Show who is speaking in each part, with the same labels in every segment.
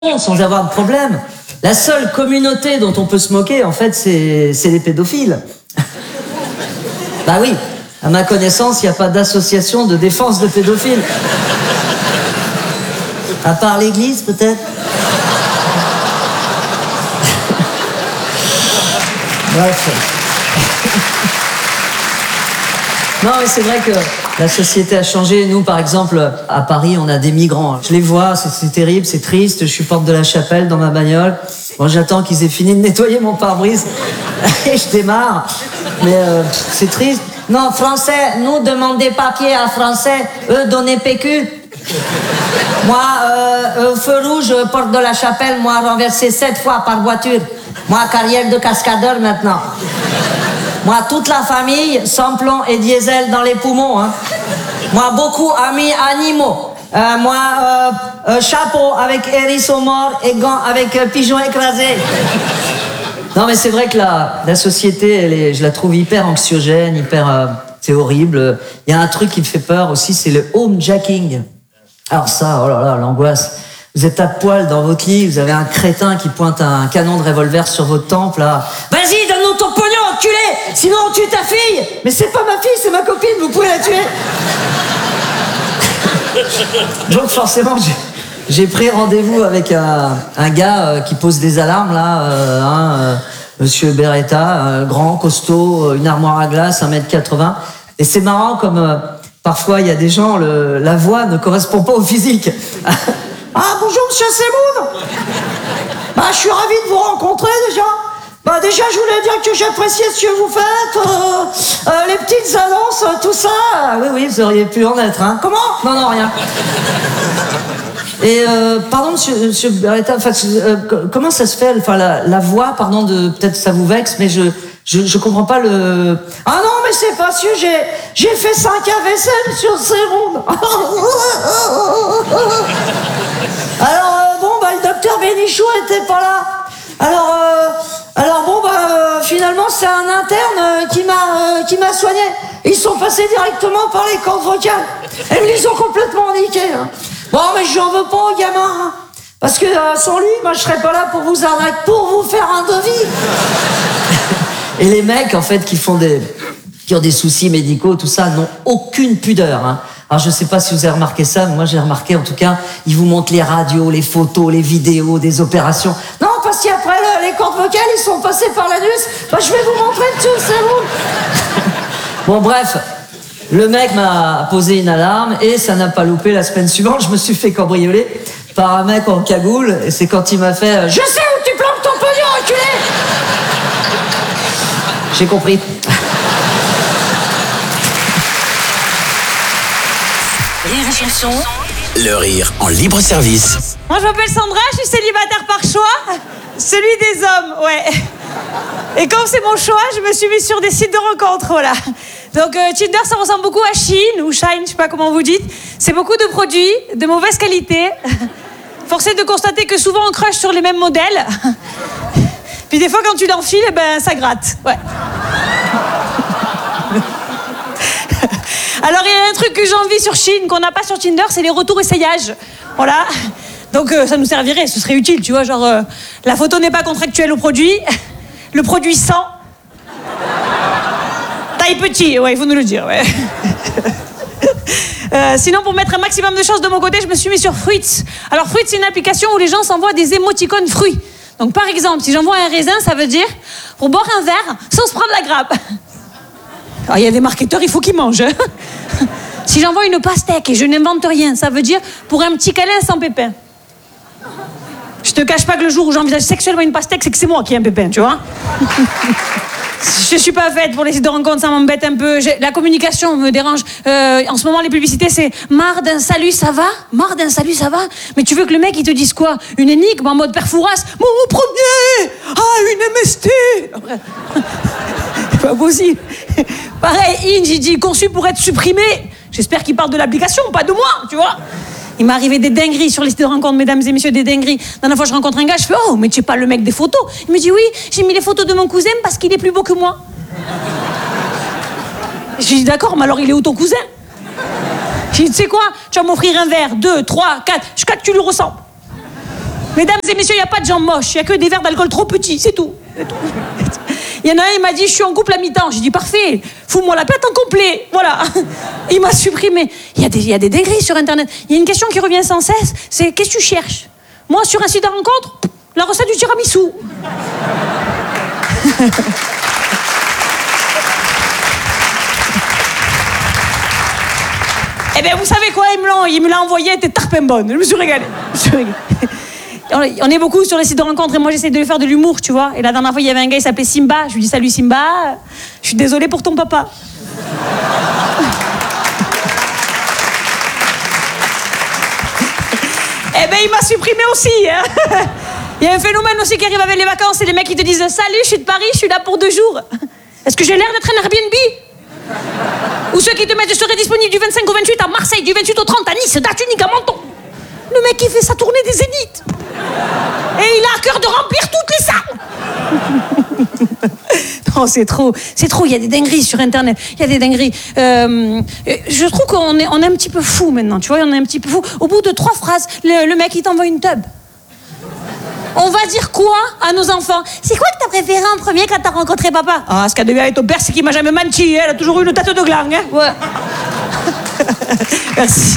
Speaker 1: sans avoir de problème. La seule communauté dont on peut se moquer, en fait, c'est les pédophiles. Bah oui, à ma connaissance, il n'y a pas d'association de défense de pédophiles. À part l'église, peut-être. Bref. Non, mais c'est vrai que la société a changé. Nous, par exemple, à Paris, on a des migrants. Je les vois, c'est terrible, c'est triste. Je suis porte de la Chapelle dans ma bagnole. Bon, j'attends qu'ils aient fini de nettoyer mon pare-brise et je démarre. Mais c'est triste. Non, français, nous demander papier à français, eux donner PQ. Moi, feu rouge, porte de la Chapelle, moi renversé 7 fois par voiture. Moi, carrière de cascadeur maintenant. Moi, toute la famille, sans plomb et diesel dans les poumons. Hein. Moi, beaucoup amis animaux. Chapeau avec hérisson mort et gants avec pigeon écrasé. Non, mais c'est vrai que la société, je la trouve hyper anxiogène, c'est horrible. Il y a un truc qui me fait peur aussi, c'est le homejacking. Alors ça, oh là là, l'angoisse. Vous êtes à poil dans votre lit, vous avez un crétin qui pointe un canon de revolver sur votre tempe, là. Vas-y, donne-nous ton pognon, enculé! Sinon on tue ta fille! Mais c'est pas ma fille, c'est ma copine, vous pouvez la tuer! Donc forcément, j'ai pris rendez-vous avec un gars qui pose des alarmes, là, Monsieur Beretta, grand, costaud, une armoire à glace, 1m80. Et c'est marrant comme parfois il y a des gens, la voix ne correspond pas au physique. Ah, bonjour, monsieur Semoun. Bah, je suis ravi de vous rencontrer, déjà. Bah, déjà, je voulais dire que j'appréciais ce que vous faites, les petites annonces, tout ça. Oui, vous auriez pu en être, hein. Comment? Non, rien. Et, pardon, monsieur Beretta, comment ça se fait, la voix, pardon, peut-être ça vous vexe, mais je comprends pas le... Ah non, mais c'est parce que j'ai fait 5 AVC sur Semoun. Alors, le docteur Bénichou était pas là. Alors finalement, c'est un interne qui m'a soigné. Ils sont passés directement par les cordes vocales. Et ils me les ont complètement niqués. Hein. Bon, mais j'en veux pas au gamin. Hein, parce que sans lui, moi, je serais pas là pour vous arnaquer, pour vous faire un devis. Et les mecs, en fait, qui ont des soucis médicaux, tout ça, n'ont aucune pudeur. Hein. Alors, je sais pas si vous avez remarqué ça, mais moi, j'ai remarqué, en tout cas, ils vous montrent les radios, les photos, les vidéos des opérations. Non, parce qu'après, les cordes vocales, ils sont passés par l'anus. Bah, je vais vous montrer dessus, c'est vous. Bon, bref. Le mec m'a posé une alarme et ça n'a pas loupé. La semaine suivante, je me suis fait cambrioler par un mec en cagoule. Et c'est quand il m'a fait « Je sais où tu planques ton pognon, enculé !» J'ai compris.
Speaker 2: Rire et chanson. Le rire en libre service.
Speaker 3: Moi, je m'appelle Sandra, je suis célibataire par choix. Celui des hommes, ouais. Et comme c'est mon choix, je me suis mise sur des sites de rencontres, voilà. Donc Tinder, ça ressemble beaucoup à Shein ou Shine, je sais pas comment vous dites. C'est beaucoup de produits, de mauvaise qualité. Force est de constater que souvent on crush sur les mêmes modèles. Puis des fois, quand tu l'enfiles, eh ben, ça gratte, ouais. Alors, il y a un truc que j'ai envie sur Shein, qu'on n'a pas sur Tinder, c'est les retours essayages. Voilà. Donc, ça nous servirait, ce serait utile, tu vois, genre, la photo n'est pas contractuelle au produit, le produit sent. Taille petit, ouais, il faut nous le dire, ouais. Sinon, pour mettre un maximum de chances de mon côté, je me suis mis sur Fruits. Alors, Fruits, c'est une application où les gens s'envoient des émoticônes fruits. Donc, par exemple, si j'envoie un raisin, ça veut dire pour boire un verre sans se prendre la grappe. Alors, il y a des marketeurs, il faut qu'ils mangent. Si j'envoie une pastèque et je n'invente rien, ça veut dire pour un petit câlin sans pépin. Je te cache pas que le jour où j'envisage sexuellement une pastèque, c'est que c'est moi qui ai un pépin, tu vois. Je suis pas faite pour les sites de rencontres, ça m'embête un peu. La communication me dérange. En ce moment, les publicités, c'est marre d'un salut, ça va? Marre d'un salut, ça va? Mais tu veux que le mec, il te dise quoi? Une énigme en mode Père Fouras? Mon premier! Ah, une MST! C'est pas possible. Pareil, Inge, il dit conçu pour être supprimé. J'espère qu'il parle de l'application, pas de moi, tu vois. Il m'est arrivé des dingueries sur les sites de rencontres, mesdames et messieurs, des dingueries. La dernière fois, je rencontre un gars, je fais « Oh, mais tu es pas le mec des photos ?» Il me dit « Oui, j'ai mis les photos de mon cousin parce qu'il est plus beau que moi. » J'ai dit « D'accord, mais alors il est où ton cousin ?» J'ai dit « Tu sais quoi, tu vas m'offrir un verre, 2, 3, 4, jusqu'à que tu lui ressembles. » Mesdames et messieurs, il n'y a pas de gens moches, il n'y a que des verres d'alcool trop petits, c'est tout. Il y en a un, il m'a dit, je suis en couple à mi-temps. J'ai dit, parfait, fous-moi la pète en complet. Voilà. Il m'a supprimé. Il y a des dingueries sur Internet. Il y a une question qui revient sans cesse, c'est qu'est-ce que tu cherches? Moi, sur un site de rencontre, la recette du tiramisu. Eh bien, vous savez quoi, il me l'a envoyé, elle était tarpin bonne. Je me suis régalée. On est beaucoup sur les sites de rencontres et moi j'essaie de lui faire de l'humour, tu vois. Et la dernière fois, il y avait un gars, il s'appelait Simba. Je lui dis, salut Simba, je suis désolée pour ton papa. Eh ben, il m'a supprimé aussi. Hein. Il y a un phénomène aussi qui arrive avec les vacances, c'est les mecs qui te disent, salut, je suis de Paris, je suis là pour 2 jours. Est-ce que j'ai l'air d'être un Airbnb? Ou ceux qui te mettent, je serai disponible du 25 au 28 à Marseille, du 28 au 30 à Nice, date unique à Menton. Le mec, il fait sa tournée des Zéniths. Et il a à cœur de remplir toutes les salles. Non, c'est trop, il y a des dingueries sur Internet, il y a des dingueries. Je trouve qu'on est un petit peu fou maintenant, tu vois, on est un petit peu fou. Au bout de 3 phrases, le mec, il t'envoie une tub. On va dire quoi à nos enfants? C'est quoi que t'as préféré en premier quand t'as rencontré papa? Ah, ce qu'a de bien avec ton père, c'est qu'il m'a jamais menti, elle a toujours eu une tête de gland, hein. Ouais. Merci.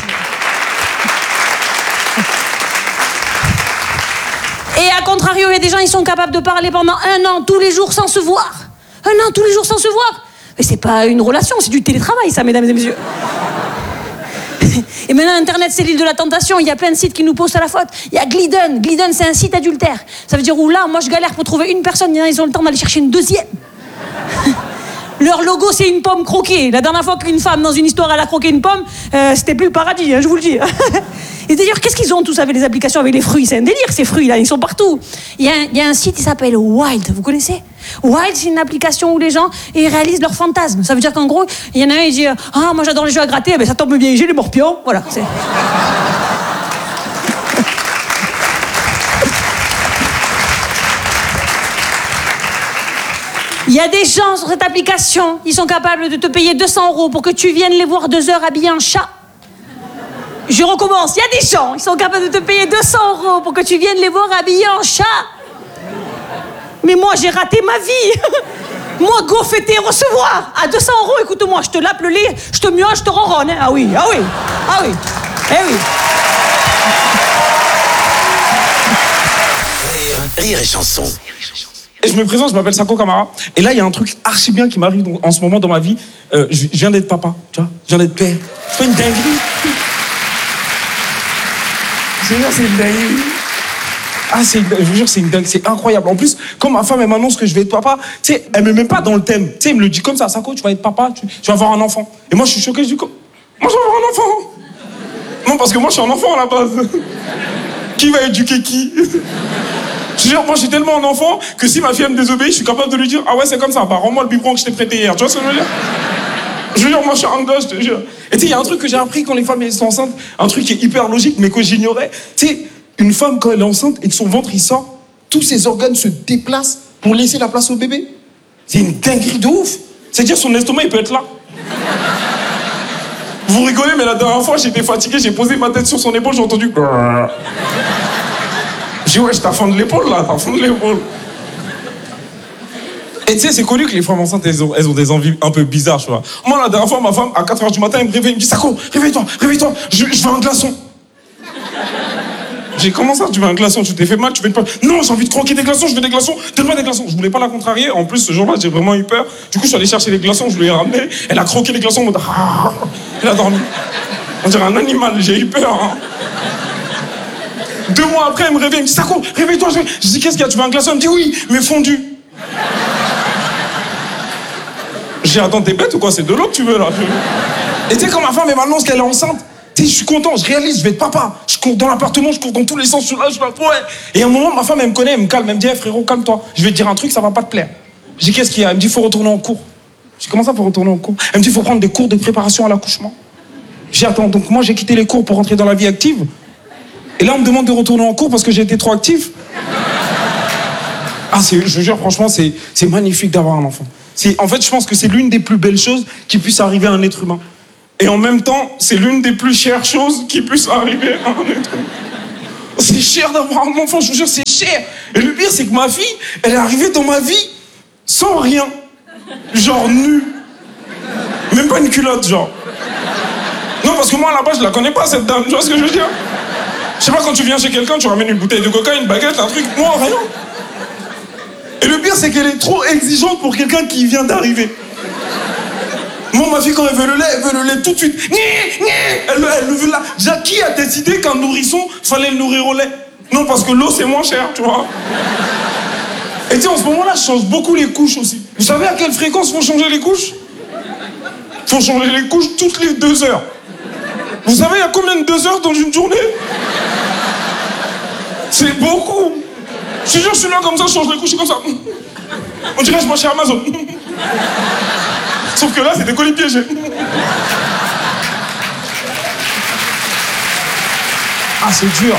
Speaker 3: Et à contrario, il y a des gens, ils sont capables de parler pendant 1 an, tous les jours, sans se voir. 1 an, tous les jours, sans se voir. Mais c'est pas une relation, c'est du télétravail, ça, mesdames et messieurs. Et maintenant, Internet, c'est l'île de la tentation. Il y a plein de sites qui nous posent à la faute. Il y a Glidden. Glidden, c'est un site adultère. Ça veut dire où là, moi, je galère pour trouver une personne. Ils ont le temps d'aller chercher une deuxième. Leur logo, c'est une pomme croquée. La dernière fois qu'une femme, dans une histoire, elle a croqué une pomme, c'était plus le paradis, hein, je vous le dis. Et d'ailleurs, qu'est-ce qu'ils ont tous avec les applications, avec les fruits? C'est un délire, ces fruits-là, ils sont partout. Il y a un site qui s'appelle Wild, vous connaissez? Wild, c'est une application où les gens ils réalisent leurs fantasmes. Ça veut dire qu'en gros, il y en a un, il dit « Ah, moi j'adore les jeux à gratter, ben, ça tombe bien, j'ai les morpions. » Voilà, c'est... Il y a des gens sur cette application, ils sont capables de te payer 200 € pour que tu viennes les voir 2 heures habillés en chat. Je recommence, il y a des gens, ils sont capables de te payer 200 € pour que tu viennes les voir habillés en chat. Mais moi, j'ai raté ma vie. Moi, go fêter, recevoir. À 200 €, écoute-moi, je te lappe le lait, je te miaule, je te ronronne. Hein. Ah oui, ah oui, ah oui. Eh oui.
Speaker 2: Rire et chanson.
Speaker 4: Et je me présente, je m'appelle Sako Kamara. Et là, il y a un truc archi bien qui m'arrive en ce moment dans ma vie. Je viens d'être papa, tu vois. Je viens d'être père. C'est pas une dinguerie. Je veux dire, c'est une dinguerie. Ah, je vous jure, c'est une dingue, c'est incroyable. En plus, quand ma femme, elle m'annonce que je vais être papa, tu sais, elle me met pas dans le thème. Tu sais, elle me le dit comme ça, Sako, tu vas être papa, tu vas avoir un enfant. Et moi, je suis choqué, je dis quoi? Moi, je vais avoir un enfant. Non, parce que moi, je suis un enfant à la base. Qui va éduquer qui? Je veux dire, moi, je suis tellement un enfant que si ma fille me désobéit, je suis capable de lui dire, ah ouais, c'est comme ça, bah rends-moi le biberon que je t'ai prêté hier. Tu vois ce que je veux dire? Je veux dire, moi, je suis un gosse, je te jure. Et tu sais, il y a un truc que j'ai appris quand les femmes elles sont enceintes, un truc qui est hyper logique, mais que j'ignorais. Tu sais, une femme, quand elle est enceinte et que son ventre, il sort, tous ses organes se déplacent pour laisser la place au bébé. C'est une dinguerie de ouf. C'est-à-dire, son estomac, il peut être là. Vous rigolez, mais la dernière fois, j'étais fatigué, j'ai posé ma tête sur son épaule, j'ai entendu... J'ai dit, ouais, je t'affonde de l'épaule, là, t'affonde de l'épaule. Et tu sais, c'est connu que les femmes enceintes, elles ont des envies un peu bizarres, tu vois. Moi, la dernière fois, ma femme, à 4h du matin, elle me réveille, elle me dit, Sako, réveille-toi, je veux un glaçon. J'ai comment ça, tu veux un glaçon, tu t'es fait mal, tu veux pas... Non, j'ai envie de croquer des glaçons, je veux des glaçons, donne-moi des glaçons. Je voulais pas la contrarier, en plus, ce jour-là, j'ai vraiment eu peur. Du coup, je suis allé chercher les glaçons, je lui ai ramené, elle a croqué les glaçons, en mode... Elle a dormi. On dirait un animal, j'ai eu peur, hein. 2 mois après, elle me réveille, elle me dit, Sako, réveille-toi. Je dis, qu'est-ce qu'il y a, tu veux un glaçon? Elle me dit, oui, mais fondu. J'ai dit, attends, t'es bête ou quoi? C'est de l'eau que tu veux, là. Et tu sais, quand ma femme, elle m'annonce qu'elle est enceinte, tu sais, je suis content, je réalise, je vais être papa. Je cours dans l'appartement, je cours dans tous les sens, je suis là, ouais. Et à un moment, ma femme, elle me connaît, elle me calme, elle me dit, hey, frérot, calme-toi. Je vais te dire un truc, ça va pas te plaire. Je dis, qu'est-ce qu'il y a? Elle me dit, faut retourner en cours. Je dis, comment ça, faut retourner en cours? Elle me dit, faut prendre des cours de préparation à l'accouchement. J'ai dit, attends, donc moi, j'ai quitté les cours pour rentrer dans la vie active. Et là, on me demande de retourner en cours parce que j'ai été trop actif. Ah, je vous jure, franchement, c'est magnifique d'avoir un enfant. En fait, je pense que c'est l'une des plus belles choses qui puisse arriver à un être humain. Et en même temps, c'est l'une des plus chères choses qui puisse arriver à un être humain. c'est cher d'avoir un enfant, je vous jure, c'est cher. Et le pire, c'est que ma fille, elle est arrivée dans ma vie sans rien. Genre nue. Même pas une culotte, genre. Non, parce que moi, à la base, je la connais pas, cette dame. Tu vois ce que je veux dire? Je sais pas, quand tu viens chez quelqu'un, tu ramènes une bouteille de coca, une baguette, un truc. Moi, rien. Et le pire, c'est qu'elle est trop exigeante pour quelqu'un qui vient d'arriver. Moi, ma fille, quand elle veut le lait tout de suite. Elle le veut là. Déjà, qui a décidé qu'un nourrisson, fallait le nourrir au lait? Non, parce que l'eau, c'est moins cher, tu vois. Et tu sais, en ce moment-là, je change beaucoup les couches aussi. Vous savez à quelle fréquence faut changer les couches? Faut changer les couches toutes les 2 heures. Vous savez, il y a combien de 2 heures dans une journée? C'est beaucoup. Je te jure, je suis là comme ça, je change les couches, je suis comme ça. On dirait que je mange chez Amazon. Sauf que là, c'est des colis piégés. Ah, c'est dur.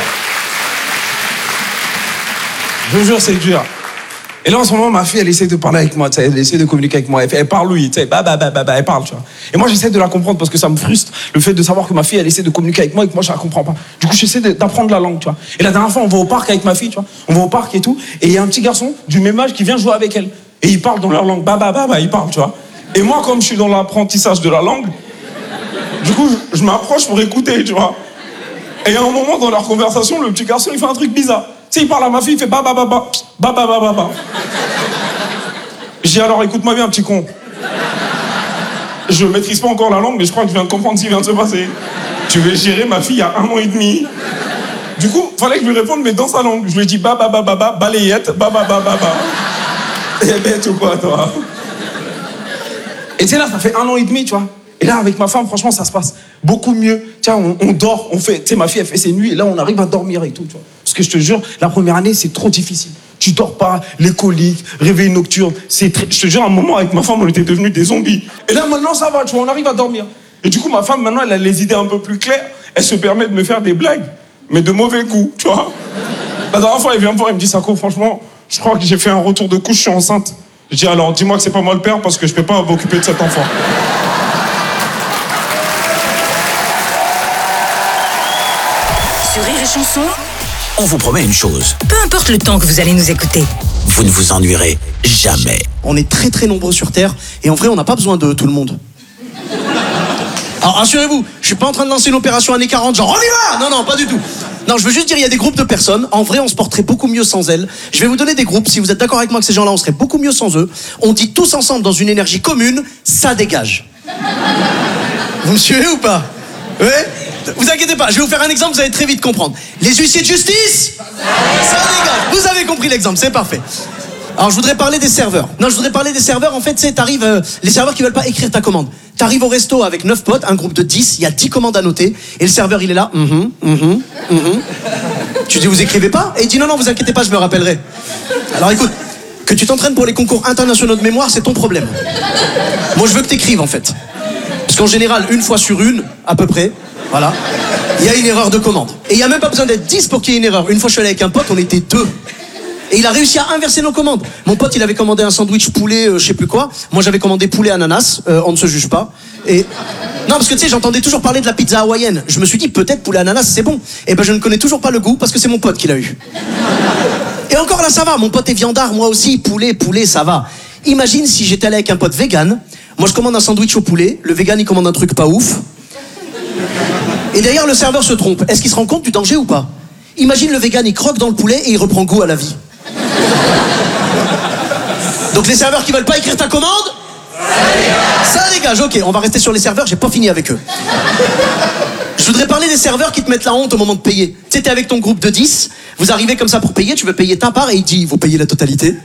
Speaker 4: Je vous jure, c'est dur. Et là, en ce moment, ma fille, elle essaie de parler avec moi, tu sais, elle essaie de communiquer avec moi. Elle parle lui, tu sais, elle parle, tu vois. Et moi, j'essaie de la comprendre parce que ça me frustre, le fait de savoir que ma fille, elle essaie de communiquer avec moi et que moi, je la comprends pas. Du coup, j'essaie d'apprendre la langue, tu vois. Et la dernière fois, on va au parc avec ma fille, tu vois. On va au parc et tout, et il y a un petit garçon du même âge qui vient jouer avec elle. Et il parle dans leur langue, il parle, tu vois. Et moi, comme je suis dans l'apprentissage de la langue, du coup, je m'approche pour écouter, tu vois. Et à un moment, dans leur conversation, le petit garçon, il fait un truc bizarre. Tu sais, il parle à ma fille, il fait Je dis alors, écoute-moi bien, petit con. Je maîtrise pas encore la langue, mais je crois que je viens de comprendre ce qui vient de se passer. Tu veux gérer ma fille il y a 1 an et demi. Du coup, fallait que je lui réponde, mais dans sa langue. Je lui ai dit balayette, T'es bête ou quoi, toi? Et tu sais, là, ça fait 1 an et demi, tu vois. Et là, avec ma femme, franchement, ça se passe beaucoup mieux. Tiens, on dort, on fait... Tu sais, ma fille, elle fait ses nuits, et là, on arrive à dormir et tout, tu vois. Parce que je te jure, la première année, c'est trop difficile. Tu dors pas, les coliques, réveil nocturne, c'est très... Je te jure, à un moment, avec ma femme, on était devenus des zombies. Et là, maintenant, ça va, tu vois, on arrive à dormir. Et du coup, ma femme, maintenant, elle a les idées un peu plus claires. Elle se permet de me faire des blagues, mais de mauvais goût, tu vois. La dernière fois, elle vient me voir, elle me dit, Sako, franchement, je crois que j'ai fait un retour de couche, je suis enceinte. Je dis, alors, dis-moi que c'est pas moi le père, parce que je peux pas m'occuper de cet enfant.
Speaker 2: Sur Rire et Chanson, on vous promet une chose.
Speaker 5: Peu importe le temps que vous allez nous écouter.
Speaker 2: Vous ne vous ennuierez jamais.
Speaker 6: On est très très nombreux sur Terre et en vrai on n'a pas besoin de tout le monde. Alors rassurez-vous, je suis pas en train de lancer une opération années 40 genre on y va. Non, pas du tout. Non, je veux juste dire il y a des groupes de personnes. En vrai on se porterait beaucoup mieux sans elles. Je vais vous donner des groupes, si vous êtes d'accord avec moi que ces gens-là on serait beaucoup mieux sans eux. On dit tous ensemble dans une énergie commune, ça dégage. Vous me suivez ou pas? Ouais. Vous inquiétez pas, je vais vous faire un exemple, vous allez très vite comprendre. Les huissiers de justice, ça dégage. Vous avez compris l'exemple, c'est parfait. Alors je voudrais parler des serveurs. Non, je voudrais parler des serveurs, en fait, tu sais, t'arrives, les serveurs qui veulent pas écrire ta commande. T'arrives au resto avec 9 potes, un groupe de 10, il y a 10 commandes à noter, et le serveur il est là, Tu dis vous écrivez pas? Et il dit non, vous inquiétez pas, je me rappellerai. Alors écoute, que tu t'entraînes pour les concours internationaux de mémoire, c'est ton problème. Moi je veux que t'écrives en fait. Parce qu'en général, 1 fois sur 1, à peu près, voilà, il y a une erreur de commande. Et il n'y a même pas besoin d'être 10 pour qu'il y ait une erreur. Une fois je suis allé avec un pote, on était 2. Et il a réussi à inverser nos commandes. Mon pote, il avait commandé un sandwich poulet, je sais plus quoi. Moi, j'avais commandé poulet ananas, on ne se juge pas. Et non, parce que tu sais, j'entendais toujours parler de la pizza hawaïenne. Je me suis dit, peut-être poulet ananas, c'est bon. Et ben, je ne connais toujours pas le goût parce que c'est mon pote qui l'a eu. Et encore là, ça va. Mon pote est viandard, moi aussi. Poulet, ça va. Imagine si j'étais allé avec un pote vegan. Moi, je commande un sandwich au poulet. Le vegan, il commande un truc pas ouf. Et derrière, le serveur se trompe. Est-ce qu'il se rend compte du danger ou pas? Imagine le vegan, il croque dans le poulet et il reprend goût à la vie. Donc les serveurs qui veulent pas écrire ta commande, ça dégage. Ok, on va rester sur les serveurs, j'ai pas fini avec eux. Je voudrais parler des serveurs qui te mettent la honte au moment de payer. Tu sais, t'es avec ton groupe de 10, vous arrivez comme ça pour payer, tu veux payer ta part et il dit, vous payez la totalité.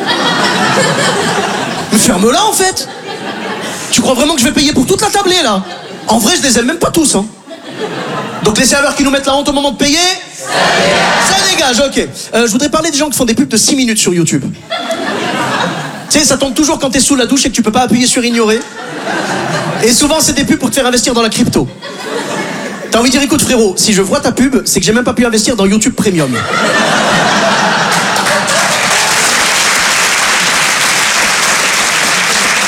Speaker 6: Mais ferme-la en fait. Tu crois vraiment que je vais payer pour toute la tablée là? En vrai, je les aime même pas tous, hein. Donc les serveurs qui nous mettent la honte au moment de payer, ça dégage, ok. Je voudrais parler des gens qui font des pubs de 6 minutes sur YouTube. Tu sais, ça tombe toujours quand t'es sous la douche et que tu peux pas appuyer sur ignorer. Et souvent, c'est des pubs pour te faire investir dans la crypto. T'as envie de dire, écoute frérot, si je vois ta pub, c'est que j'ai même pas pu investir dans YouTube Premium.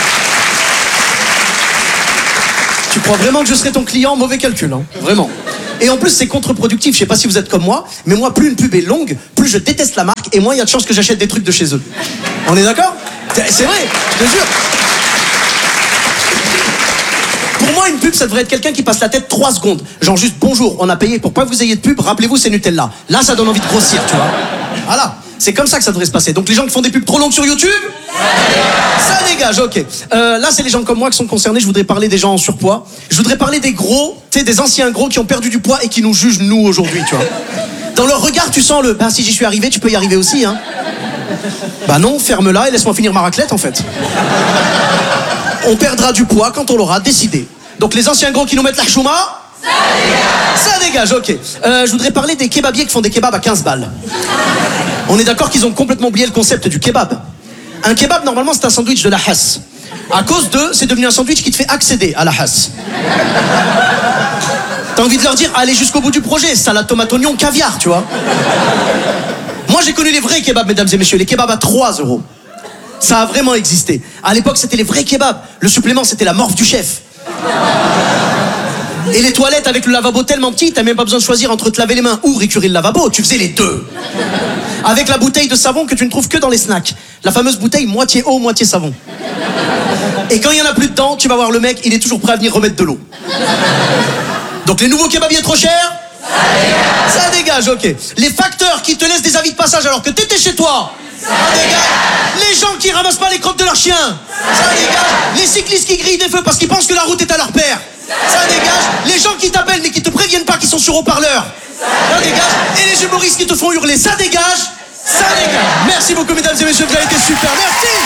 Speaker 6: Tu crois vraiment que je serai ton client? Mauvais calcul, hein. Vraiment. Et en plus, c'est contre-productif. Je sais pas si vous êtes comme moi, mais moi, plus une pub est longue, plus je déteste la marque et moins il y a de chances que j'achète des trucs de chez eux. On est d'accord? C'est vrai, je te jure. Pour moi, une pub, ça devrait être quelqu'un qui passe la tête 3 secondes. Genre juste, bonjour, on a payé pour pas que vous ayez de pub, rappelez-vous, c'est Nutella. Là, ça donne envie de grossir, tu vois. Voilà. C'est comme ça que ça devrait se passer. Donc les gens qui font des pubs trop longues sur YouTube, ça dégage, ok. Là, c'est les gens comme moi qui sont concernés. Je voudrais parler des gens en surpoids. Je voudrais parler des gros, tu sais, des anciens gros qui ont perdu du poids et qui nous jugent, nous, aujourd'hui, tu vois. Dans leur regard, tu sens le « bah, si j'y suis arrivé, tu peux y arriver aussi, hein ». Bah non, ferme-la et laisse-moi finir ma raclette, en fait. On perdra du poids quand on l'aura décidé. Donc les anciens gros qui nous mettent la chouma, ça dégage, ok. Je voudrais parler des kebabiers qui font des kebabs à 15 balles. On est d'accord qu'ils ont complètement oublié le concept du kebab. Un kebab, normalement, c'est un sandwich de la hasse. À cause d'eux, c'est devenu un sandwich qui te fait accéder à la hasse. T'as envie de leur dire, allez jusqu'au bout du projet, salade, tomate, oignon, caviar, tu vois. Moi, j'ai connu les vrais kebabs, mesdames et messieurs, les kebabs à 3 €. Ça a vraiment existé. À l'époque, c'était les vrais kebabs. Le supplément, c'était la morve du chef. Et les toilettes avec le lavabo tellement petit, t'as même pas besoin de choisir entre te laver les mains ou récurer le lavabo, tu faisais les deux. Avec la bouteille de savon que tu ne trouves que dans les snacks. La fameuse bouteille moitié eau, moitié savon. Et quand il y en a plus dedans, tu vas voir le mec, il est toujours prêt à venir remettre de l'eau. Donc les nouveaux kebabiers trop chers, ça dégage, ok. Les facteurs qui te laissent des avis de passage alors que t'étais chez toi, ça dégage. Les gens qui ramassent pas les crottes de leurs chiens, ça dégage. Les cyclistes qui grillent des feux parce qu'ils pensent que la route est à leur père, ça dégage. Les gens qui t'appellent mais qui te préviennent pas qu'ils sont sur haut-parleur, ça dégage. Et les humoristes qui te font hurler, ça dégage, ça dégage. Merci beaucoup mesdames et messieurs, vous avez été super, merci.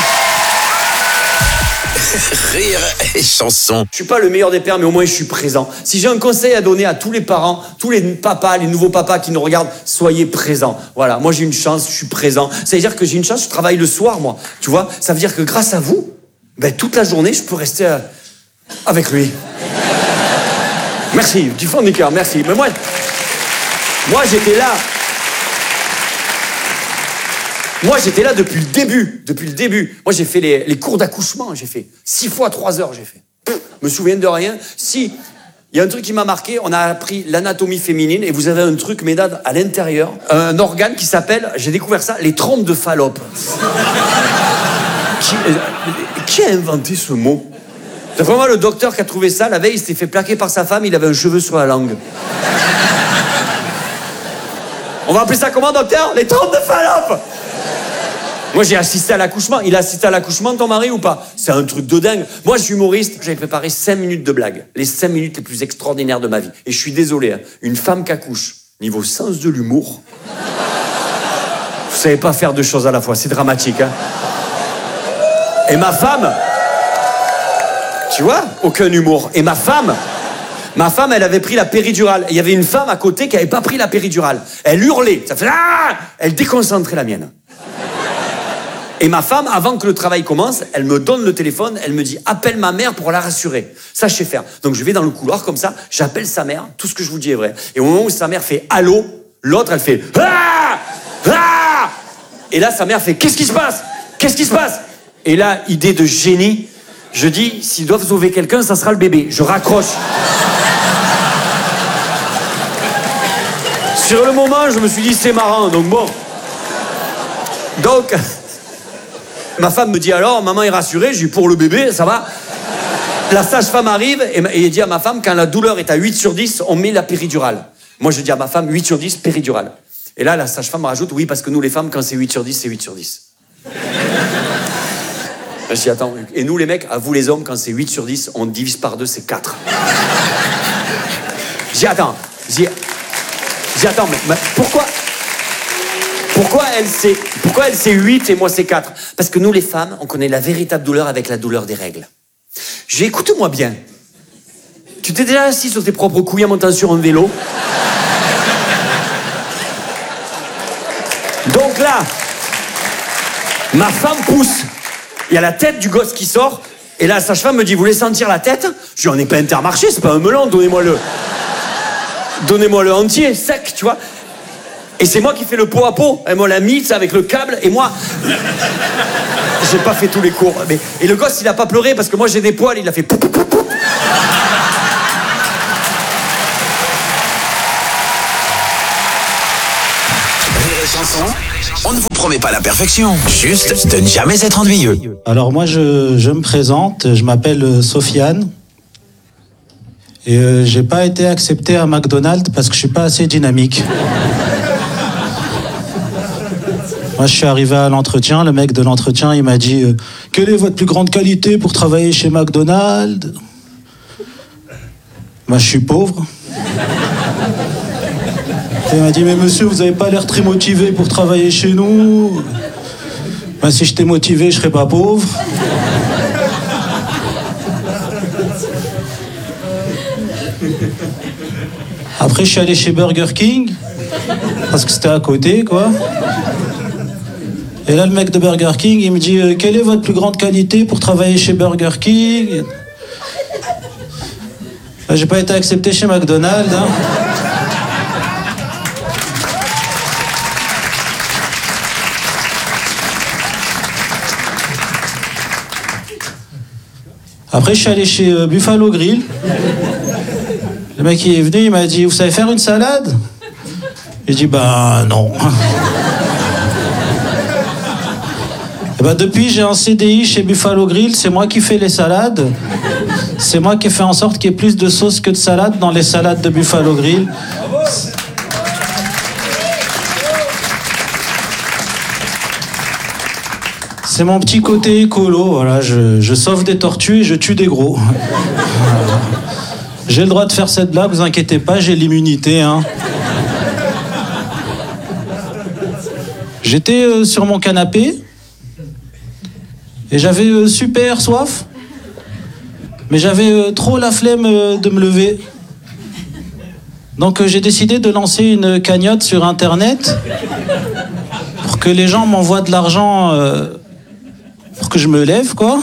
Speaker 2: Rire et chanson.
Speaker 7: Je suis pas le meilleur des pères, mais au moins je suis présent. Si j'ai un conseil à donner à tous les parents, tous les papas, les nouveaux papas qui nous regardent, soyez présents. Voilà, moi j'ai une chance, je suis présent. Ça veut dire que j'ai une chance, je travaille le soir, moi. Tu vois, ça veut dire que grâce à vous, ben, toute la journée, je peux rester avec lui. Merci, du fond du cœur, merci. Mais moi j'étais là. Moi, j'étais là depuis le début. Moi, j'ai fait les cours d'accouchement, j'ai fait 6 fois 3 heures, j'ai fait. Je me souviens de rien. Si, il y a un truc qui m'a marqué, on a appris l'anatomie féminine et vous avez un truc, mesdames, à l'intérieur, un organe qui s'appelle, j'ai découvert ça, les trompes de Fallope. Qui a inventé ce mot? C'est vraiment le docteur qui a trouvé ça, la veille, il s'était fait plaquer par sa femme, il avait un cheveu sur la langue. On va appeler ça comment, docteur? Les trompes de Fallope. Moi, j'ai assisté à l'accouchement. Il a assisté à l'accouchement de ton mari ou pas? C'est un truc de dingue. Moi, je suis humoriste. J'avais préparé 5 minutes de blagues. Les 5 minutes les plus extraordinaires de ma vie. Et je suis désolé, hein, une femme qui accouche, niveau sens de l'humour, vous savez pas faire 2 choses à la fois. C'est dramatique, hein. Et ma femme, tu vois, aucun humour. Et ma femme, elle avait pris la péridurale. Et il y avait une femme à côté qui avait pas pris la péridurale. Elle hurlait. Ça fait ah! Elle déconcentrait la mienne. Et ma femme, avant que le travail commence, elle me donne le téléphone, elle me dit « Appelle ma mère pour la rassurer ». Ça, je sais faire. Donc, je vais dans le couloir comme ça, j'appelle sa mère, tout ce que je vous dis est vrai. Et au moment où sa mère fait « Allô », l'autre, elle fait « Ah ! Ah !» Et là, sa mère fait « Qu'est-ce qui se passe ? Qu'est-ce qui se passe ?» Et là, idée de génie, je dis « S'ils doivent sauver quelqu'un, ça sera le bébé ». Je raccroche. Sur le moment, je me suis dit « C'est marrant », donc bon. Donc... Ma femme me dit alors, maman est rassurée, je dis pour le bébé, ça va. La sage-femme arrive et dit à ma femme, quand la douleur est à 8 sur 10, on met la péridurale. Moi je dis à ma femme, 8 sur 10, péridurale. Et là, la sage-femme rajoute, oui, parce que nous les femmes, quand c'est 8 sur 10, c'est 8 sur 10. Je dis, attends, et nous les mecs, à vous les hommes, quand c'est 8 sur 10, on divise par 2, c'est 4. Je dis, attends, mais pourquoi elle c'est 8 et moi c'est 4? Parce que nous les femmes, on connaît la véritable douleur avec la douleur des règles. Écoute-moi bien. Tu t'es déjà assis sur tes propres couilles en montant sur un vélo? Donc là, ma femme pousse. Il y a la tête du gosse qui sort. Et là, la sage-femme me dit, vous voulez sentir la tête? Je dis, on n'est pas Intermarché, c'est pas un melon, donnez-moi-le entier, sec, tu vois. Et c'est moi qui fais le pot à pot. Elle me l'a mis avec le câble. Et moi, j'ai pas fait tous les cours. Et le gosse, il a pas pleuré parce que moi, j'ai des poils. Il a fait...
Speaker 2: On ne vous promet pas la perfection, juste de ne jamais être ennuyeux.
Speaker 8: Alors moi je me présente, je m'appelle Sofiane et j'ai pas été accepté à McDonald's parce que je suis pas assez dynamique. Moi je suis arrivé à l'entretien, le mec de l'entretien il m'a dit quelle est votre plus grande qualité pour travailler chez McDonald's? Moi je suis pauvre. Et il m'a dit mais monsieur vous avez pas l'air très motivé pour travailler chez nous. Ben, si j'étais motivé, je serais pas pauvre. Après, je suis allé chez Burger King, parce que c'était à côté, quoi. Et là, le mec de Burger King, il me dit quelle est votre plus grande qualité pour travailler chez Burger King? Ben, j'ai pas été accepté chez McDonald's, hein. Après, je suis allé chez Buffalo Grill. Le mec il est venu, il m'a dit vous savez faire une salade? J'ai dit bah non. Et bah depuis j'ai un CDI chez Buffalo Grill, c'est moi qui fais les salades. C'est moi qui ai fait en sorte qu'il y ait plus de sauce que de salade dans les salades de Buffalo Grill. C'est mon petit côté écolo, voilà, je sauve des tortues et je tue des gros. Voilà. J'ai le droit de faire cette blague, vous inquiétez pas, j'ai l'immunité, hein. J'étais sur mon canapé et j'avais super soif, mais j'avais trop la flemme de me lever. Donc j'ai décidé de lancer une cagnotte sur Internet pour que les gens m'envoient de l'argent pour que je me lève, quoi.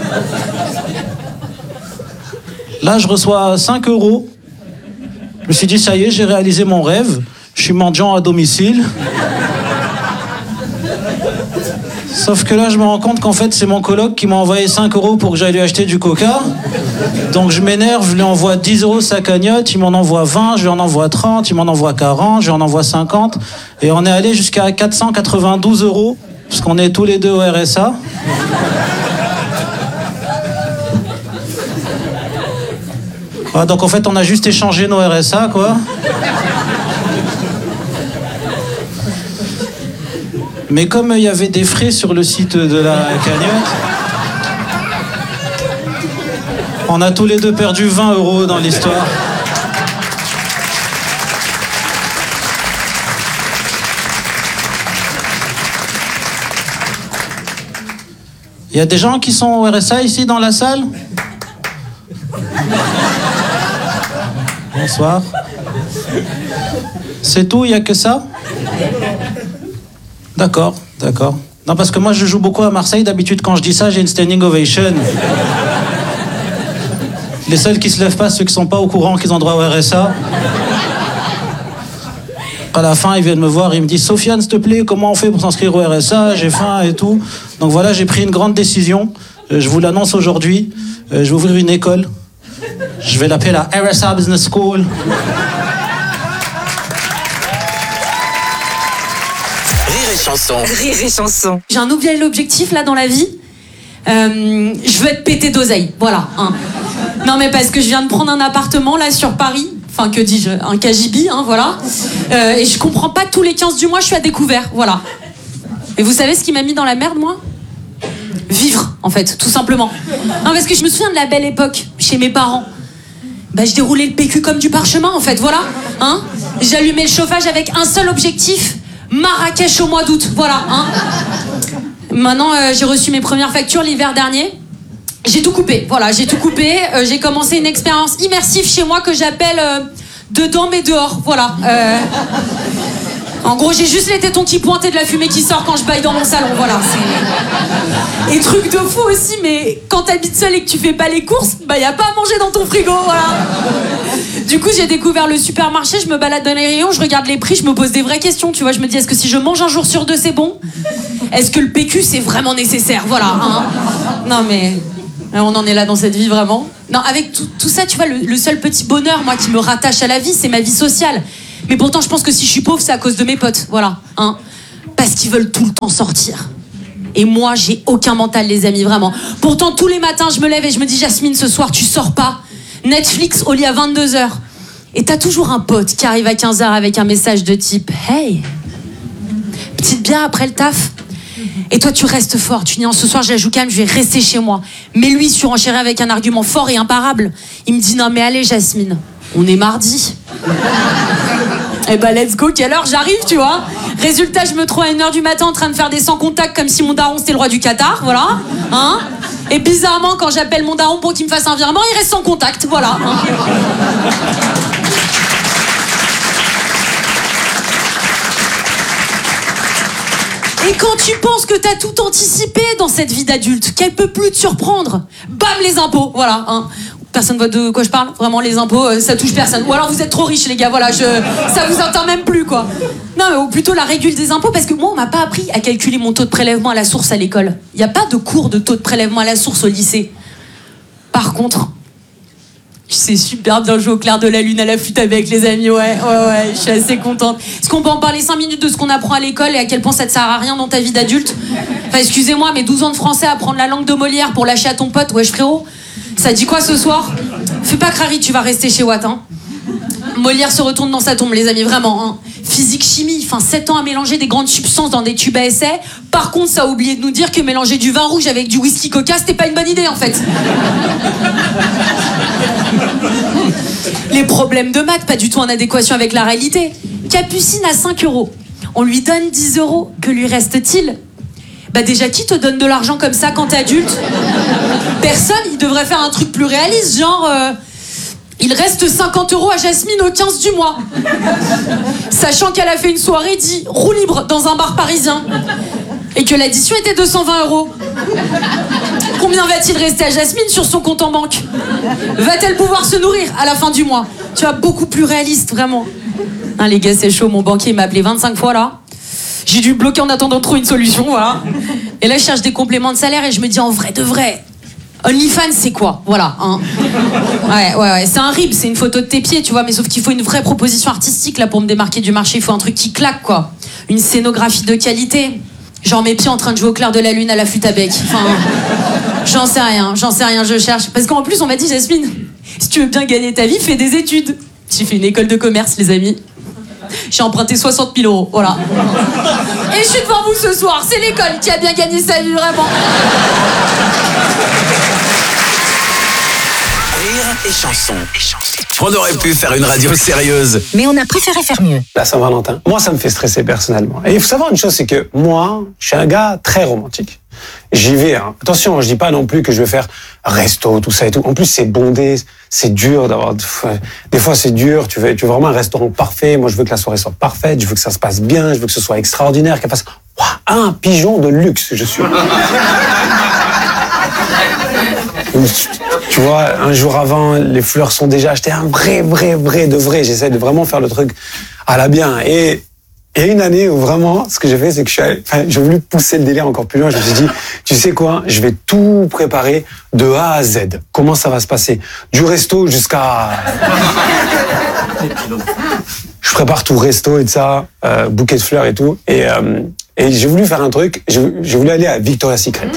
Speaker 8: Là, je reçois 5 €. Je me suis dit, ça y est, j'ai réalisé mon rêve. Je suis mendiant à domicile. Sauf que là, je me rends compte qu'en fait, c'est mon coloc qui m'a envoyé 5 € pour que j'aille lui acheter du coca. Donc je m'énerve, je lui envoie 10 € sa cagnotte, il m'en envoie 20, je lui en envoie 30, il m'en envoie 40, je lui en envoie 50. Et on est allé jusqu'à 492 €, parce qu'on est tous les deux au RSA. Ah, donc en fait, on a juste échangé nos RSA, quoi. Mais comme il y avait des frais sur le site de la cagnotte, on a tous les deux perdu 20 € dans l'histoire. Il y a des gens qui sont au RSA ici dans la salle? Bonsoir. C'est tout, il n'y a que ça? D'accord, d'accord. Non, parce que moi, je joue beaucoup à Marseille. D'habitude, quand je dis ça, j'ai une standing ovation. Les seuls qui se lèvent pas, ceux qui sont pas au courant qu'ils ont droit au RSA. À la fin, ils viennent me voir, ils me disent « Sofiane, s'il te plaît, comment on fait pour s'inscrire au RSA? J'ai faim et tout. » Donc voilà, j'ai pris une grande décision. Je vous l'annonce aujourd'hui. Je vais ouvrir une école. Je vais l'appeler la RSA Business School.
Speaker 2: Rire et chanson.
Speaker 5: Rire et chanson.
Speaker 3: J'ai un nouvel objectif là dans la vie. Je veux être pété d'oseille, voilà. Hein. Non mais parce que je viens de prendre un appartement là sur Paris. Enfin que dis-je, un KGB, hein, voilà. Et je comprends pas, tous les 15 du mois je suis à découvert, voilà. Et vous savez ce qui m'a mis dans la merde moi? Vivre, en fait, tout simplement. Non parce que je me souviens de la belle époque, chez mes parents. Bah je déroulais le PQ comme du parchemin en fait, voilà. Hein, j'allumais le chauffage avec un seul objectif, Marrakech au mois d'août, voilà. Hein. Maintenant j'ai reçu mes premières factures l'hiver dernier. J'ai tout coupé, voilà, j'ai tout coupé. J'ai commencé une expérience immersive chez moi que j'appelle dedans mais dehors, voilà. En gros, j'ai juste les tétons qui pointent et de la fumée qui sort quand je baille dans mon salon, voilà. Et truc de fou aussi, mais quand t'habites seul et que tu fais pas les courses, bah y a pas à manger dans ton frigo, voilà. Du coup, j'ai découvert le supermarché, je me balade dans les rayons, je regarde les prix, je me pose des vraies questions, tu vois. Je me dis, est-ce que si je mange un jour sur 2, c'est bon? Est-ce que le PQ, c'est vraiment nécessaire? Voilà, hein. Non mais... on en est là dans cette vie, vraiment. Non, avec tout ça, tu vois, le seul petit bonheur, moi, qui me rattache à la vie, c'est ma vie sociale. Mais pourtant, je pense que si je suis pauvre, c'est à cause de mes potes, voilà. Hein.
Speaker 9: Parce qu'ils veulent tout le temps sortir. Et moi, j'ai aucun mental, les amis, vraiment. Pourtant, tous les matins, je me lève et je me dis, Jasmine, ce soir, tu sors pas. Netflix au lit à 22h. Et t'as toujours un pote qui arrive à 15h avec un message de type « Hey, petite bière après le taf ?» Et toi, tu restes fort. Tu dis « Non, ce soir, je la joue calme, je vais rester chez moi. » Mais lui, surenchérit avec un argument fort et imparable. Il me dit « Non, mais allez, Jasmine, on est mardi. » Eh ben, let's go, quelle heure j'arrive, tu vois. Résultat, je me trouve à 1h du matin en train de faire des sans contacts comme si mon daron c'était le roi du Qatar, voilà. Hein. Et bizarrement, quand j'appelle mon daron pour qu'il me fasse un virement, il reste sans contact, voilà. Hein. Et quand tu penses que t'as tout anticipé dans cette vie d'adulte, qu'elle peut plus te surprendre, bam, les impôts, voilà. Hein. Personne voit de quoi je parle. Vraiment, les impôts, ça touche personne. Ou alors vous êtes trop riches, les gars, voilà, ça vous atteint même plus, quoi. Non, mais ou plutôt la régule des impôts, parce que moi, on m'a pas appris à calculer mon taux de prélèvement à la source à l'école. Il y a pas de cours de taux de prélèvement à la source au lycée. Par contre, je sais super bien jouer au clair de la lune à la flûte avec les amis, ouais, je suis assez contente. Est-ce qu'on peut en parler 5 minutes de ce qu'on apprend à l'école et à quel point ça te sert à rien dans ta vie d'adulte? Enfin, excusez-moi, mais 12 ans de français à apprendre la langue de Molière pour lâcher à ton pote, wesh frérot. Ça dit quoi ce soir? Fais pas crari, tu vas rester chez Watt, hein. Molière se retourne dans sa tombe, les amis, vraiment, hein. Physique, chimie, 7 ans à mélanger des grandes substances dans des tubes à essai. Par contre, ça a oublié de nous dire que mélanger du vin rouge avec du whisky coca, c'était pas une bonne idée, en fait. Les problèmes de maths, pas du tout en adéquation avec la réalité. Capucine à 5 €. On lui donne 10 €. Que lui reste-t-il? Bah déjà, qui te donne de l'argent comme ça quand t'es adulte? Personne. Il devrait faire un truc plus réaliste, genre... il reste 50 € à Jasmine au 15 du mois. Sachant qu'elle a fait une soirée dit roue libre dans un bar parisien. Et que l'addition était 220 €. Combien va-t-il rester à Jasmine sur son compte en banque? Va-t-elle pouvoir se nourrir à la fin du mois? Tu vois, beaucoup plus réaliste, vraiment. Hein, les gars, c'est chaud. Mon banquier m'a appelé 25 fois, là. J'ai dû me bloquer en attendant de trouver une solution, voilà. Et là, je cherche des compléments de salaire et je me dis, en vrai de vrai, OnlyFans, c'est quoi? Voilà, hein. Ouais. C'est un rib, c'est une photo de tes pieds, tu vois, mais sauf qu'il faut une vraie proposition artistique, là, pour me démarquer du marché. Il faut un truc qui claque, quoi. Une scénographie de qualité. Genre mes pieds en train de jouer au clair de la lune à la flûte à bec. Enfin, j'en sais rien, je cherche. Parce qu'en plus, on m'a dit, Jasmine, si tu veux bien gagner ta vie, fais des études. J'ai fait une école de commerce, les amis. J'ai emprunté 60 000 €, voilà. Et je suis devant vous ce soir, c'est l'école qui a bien gagné sa vie, vraiment.
Speaker 2: Rire et chanson. On aurait pu faire une radio sérieuse.
Speaker 5: Mais on a préféré faire mieux.
Speaker 10: La Saint-Valentin, moi, ça me fait stresser personnellement. Et il faut savoir une chose, c'est que moi, je suis un gars très romantique. J'y vais, hein. Attention, je dis pas non plus que je vais faire resto, tout ça et tout. En plus, c'est bondé, c'est dur d'avoir... Des fois, c'est dur, tu veux vraiment un restaurant parfait. Moi, je veux que la soirée soit parfaite, je veux que ça se passe bien, je veux que ce soit extraordinaire, qu'elle fasse... Waouh, un pigeon de luxe, je suis... Tu vois, un jour avant, les fleurs sont déjà achetées, un vrai de vrai. J'essaie de vraiment faire le truc à la bien. Et il y a une année où vraiment, ce que j'ai fait, c'est que j'ai voulu pousser le délire encore plus loin. Je me suis dit, tu sais quoi, je vais tout préparer de A à Z. Comment ça va se passer? Du resto jusqu'à... Je prépare tout, resto et de ça, bouquet de fleurs et tout. Et j'ai voulu faire un truc, j'ai voulu aller à Victoria's Secret.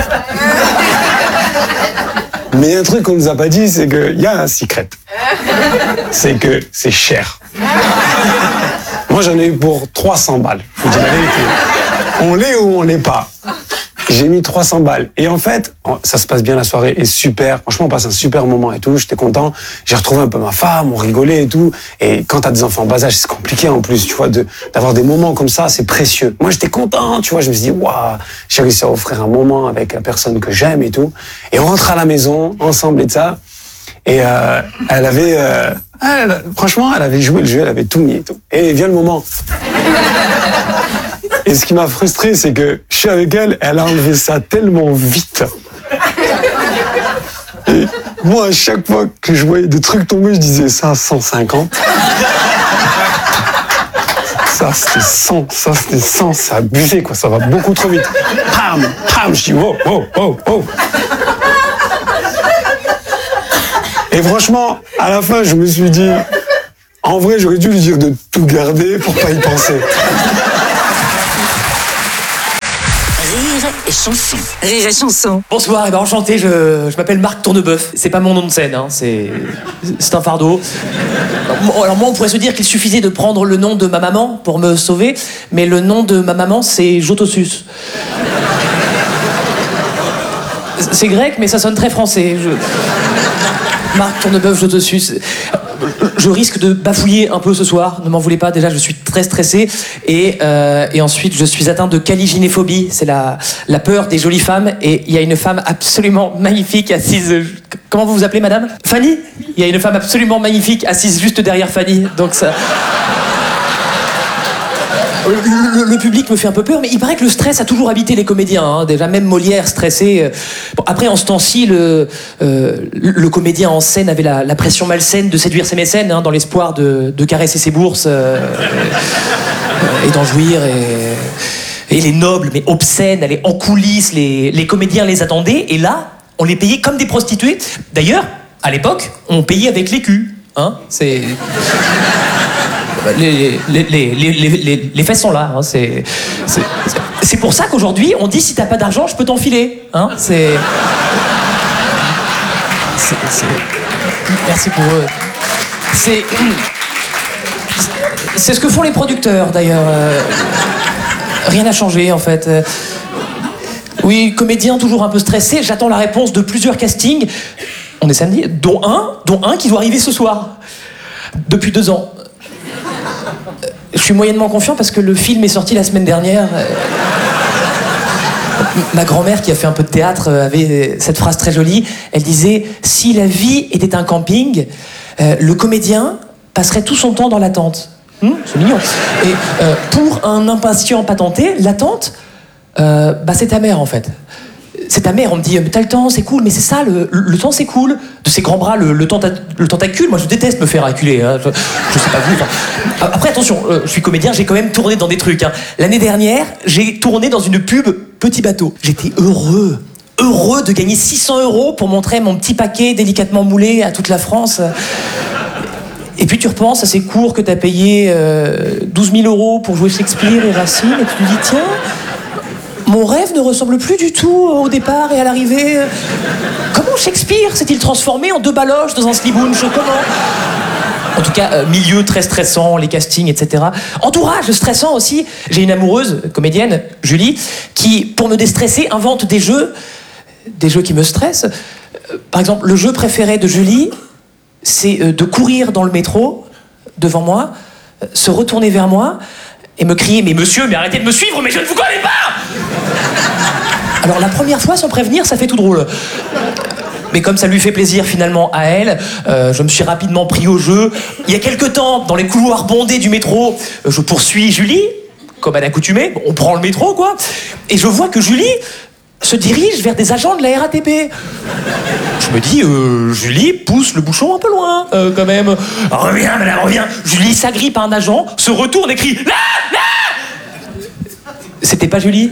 Speaker 10: Mais un truc qu'on nous a pas dit, c'est qu'il y a un secret. C'est que c'est cher. Moi, j'en ai eu pour 300 balles. Je vous dis la vérité. On l'est ou on l'est pas. J'ai mis 300 balles. Et en fait, ça se passe bien, la soirée est super. Franchement, on passe un super moment et tout. J'étais content. J'ai retrouvé un peu ma femme, on rigolait et tout. Et quand t'as des enfants en bas âge, c'est compliqué en plus, tu vois, d'avoir des moments comme ça, c'est précieux. Moi, j'étais content, tu vois. Je me suis dit, waouh, j'ai réussi à offrir un moment avec la personne que j'aime et tout. Et on rentre à la maison, ensemble et de ça. Et elle avait... franchement, elle avait joué le jeu, elle avait tout mis et tout. Et vient le moment. Et ce qui m'a frustré, c'est que je suis avec elle, elle a enlevé ça tellement vite. Et moi, à chaque fois que je voyais des trucs tomber, je disais ça, 150. Ça, c'était 100, ça, c'était 100, c'est abusé, quoi, ça va beaucoup trop vite. Pam, je dis, wow. Et franchement, à la fin, je me suis dit, en vrai, j'aurais dû lui dire de tout garder pour pas y penser.
Speaker 5: Rire et chanson. Rire et chanson.
Speaker 11: Bonsoir, et ben enchanté, je m'appelle Marc Tourneboeuf. C'est pas mon nom de scène, hein, c'est un fardeau. Alors moi, on pourrait se dire qu'il suffisait de prendre le nom de ma maman pour me sauver, mais le nom de ma maman, c'est Jotossus. C'est grec, mais ça sonne très français. Marc Tourneboeuf, Jotossus. Je risque de bafouiller un peu ce soir, ne m'en voulez pas, déjà je suis très stressé et ensuite je suis atteint de caligynéphobie, c'est la peur des jolies femmes et il y a une femme absolument magnifique assise, comment vous vous appelez madame ? Fanny ? Il y a une femme absolument magnifique assise juste derrière Fanny, donc ça... Le public me fait un peu peur, mais il paraît que le stress a toujours habité les comédiens. Hein. Déjà, même Molière stressé. Bon, après, en ce temps-ci, le comédien en scène avait la pression malsaine de séduire ses mécènes, hein, dans l'espoir de caresser ses bourses et d'en jouir. Et les nobles, mais obscènes, allaient en coulisses, les comédiens les attendaient, et là, on les payait comme des prostituées. D'ailleurs, à l'époque, on payait avec les culs. Hein. C'est... Les fesses sont là, hein, c'est pour ça qu'aujourd'hui on dit si t'as pas d'argent je peux t'enfiler, hein, merci pour eux. C'est ce que font les producteurs d'ailleurs. Rien n'a changé en fait. Oui, comédien toujours un peu stressé, j'attends la réponse de plusieurs castings. On est samedi, dont un qui doit arriver ce soir. Depuis 2 ans. Je suis moyennement confiant parce que le film est sorti la semaine dernière. Ma grand-mère, qui a fait un peu de théâtre, avait cette phrase très jolie. Elle disait « Si la vie était un camping, le comédien passerait tout son temps dans l'attente. » C'est mignon. Et pour un impatient patenté, l'attente, c'est ta mère en fait. C'est ta mère, on me dit « T'as le temps, c'est cool, mais c'est ça, le temps c'est cool. » De ses grands bras, le tentacule, moi je déteste me faire acculer. Hein. Je sais pas vous. Enfin. Après attention, je suis comédien, j'ai quand même tourné dans des trucs. Hein. L'année dernière, j'ai tourné dans une pub Petit Bateau. J'étais heureux de gagner 600 € pour montrer mon petit paquet délicatement moulé à toute la France. Et puis tu repenses à ces cours que t'as payé 12 000 € pour jouer Shakespeare et Racine, et tu te dis tiens... Mon rêve ne ressemble plus du tout au départ et à l'arrivée. Comment Shakespeare s'est-il transformé en 2 baloches dans un slibounch ? Comment ? En tout cas, milieu très stressant, les castings, etc. Entourage stressant aussi. J'ai une amoureuse, comédienne, Julie, qui, pour me déstresser, invente des jeux qui me stressent. Par exemple, le jeu préféré de Julie, c'est de courir dans le métro, devant moi, se retourner vers moi, et me crier « Mais monsieur, mais arrêtez de me suivre, mais je ne vous connais pas !» Alors la première fois, sans prévenir, ça fait tout drôle. Mais comme ça lui fait plaisir finalement à elle, je me suis rapidement pris au jeu. Il y a quelque temps, dans les couloirs bondés du métro, je poursuis Julie, comme à l'accoutumée. On prend le métro, quoi. Et je vois que Julie se dirige vers des agents de la RATP. Je me dis, Julie pousse le bouchon un peu loin, quand même. Reviens, madame, reviens. Julie s'agrippe à un agent, se retourne et crie « Là, là !» C'était pas Julie.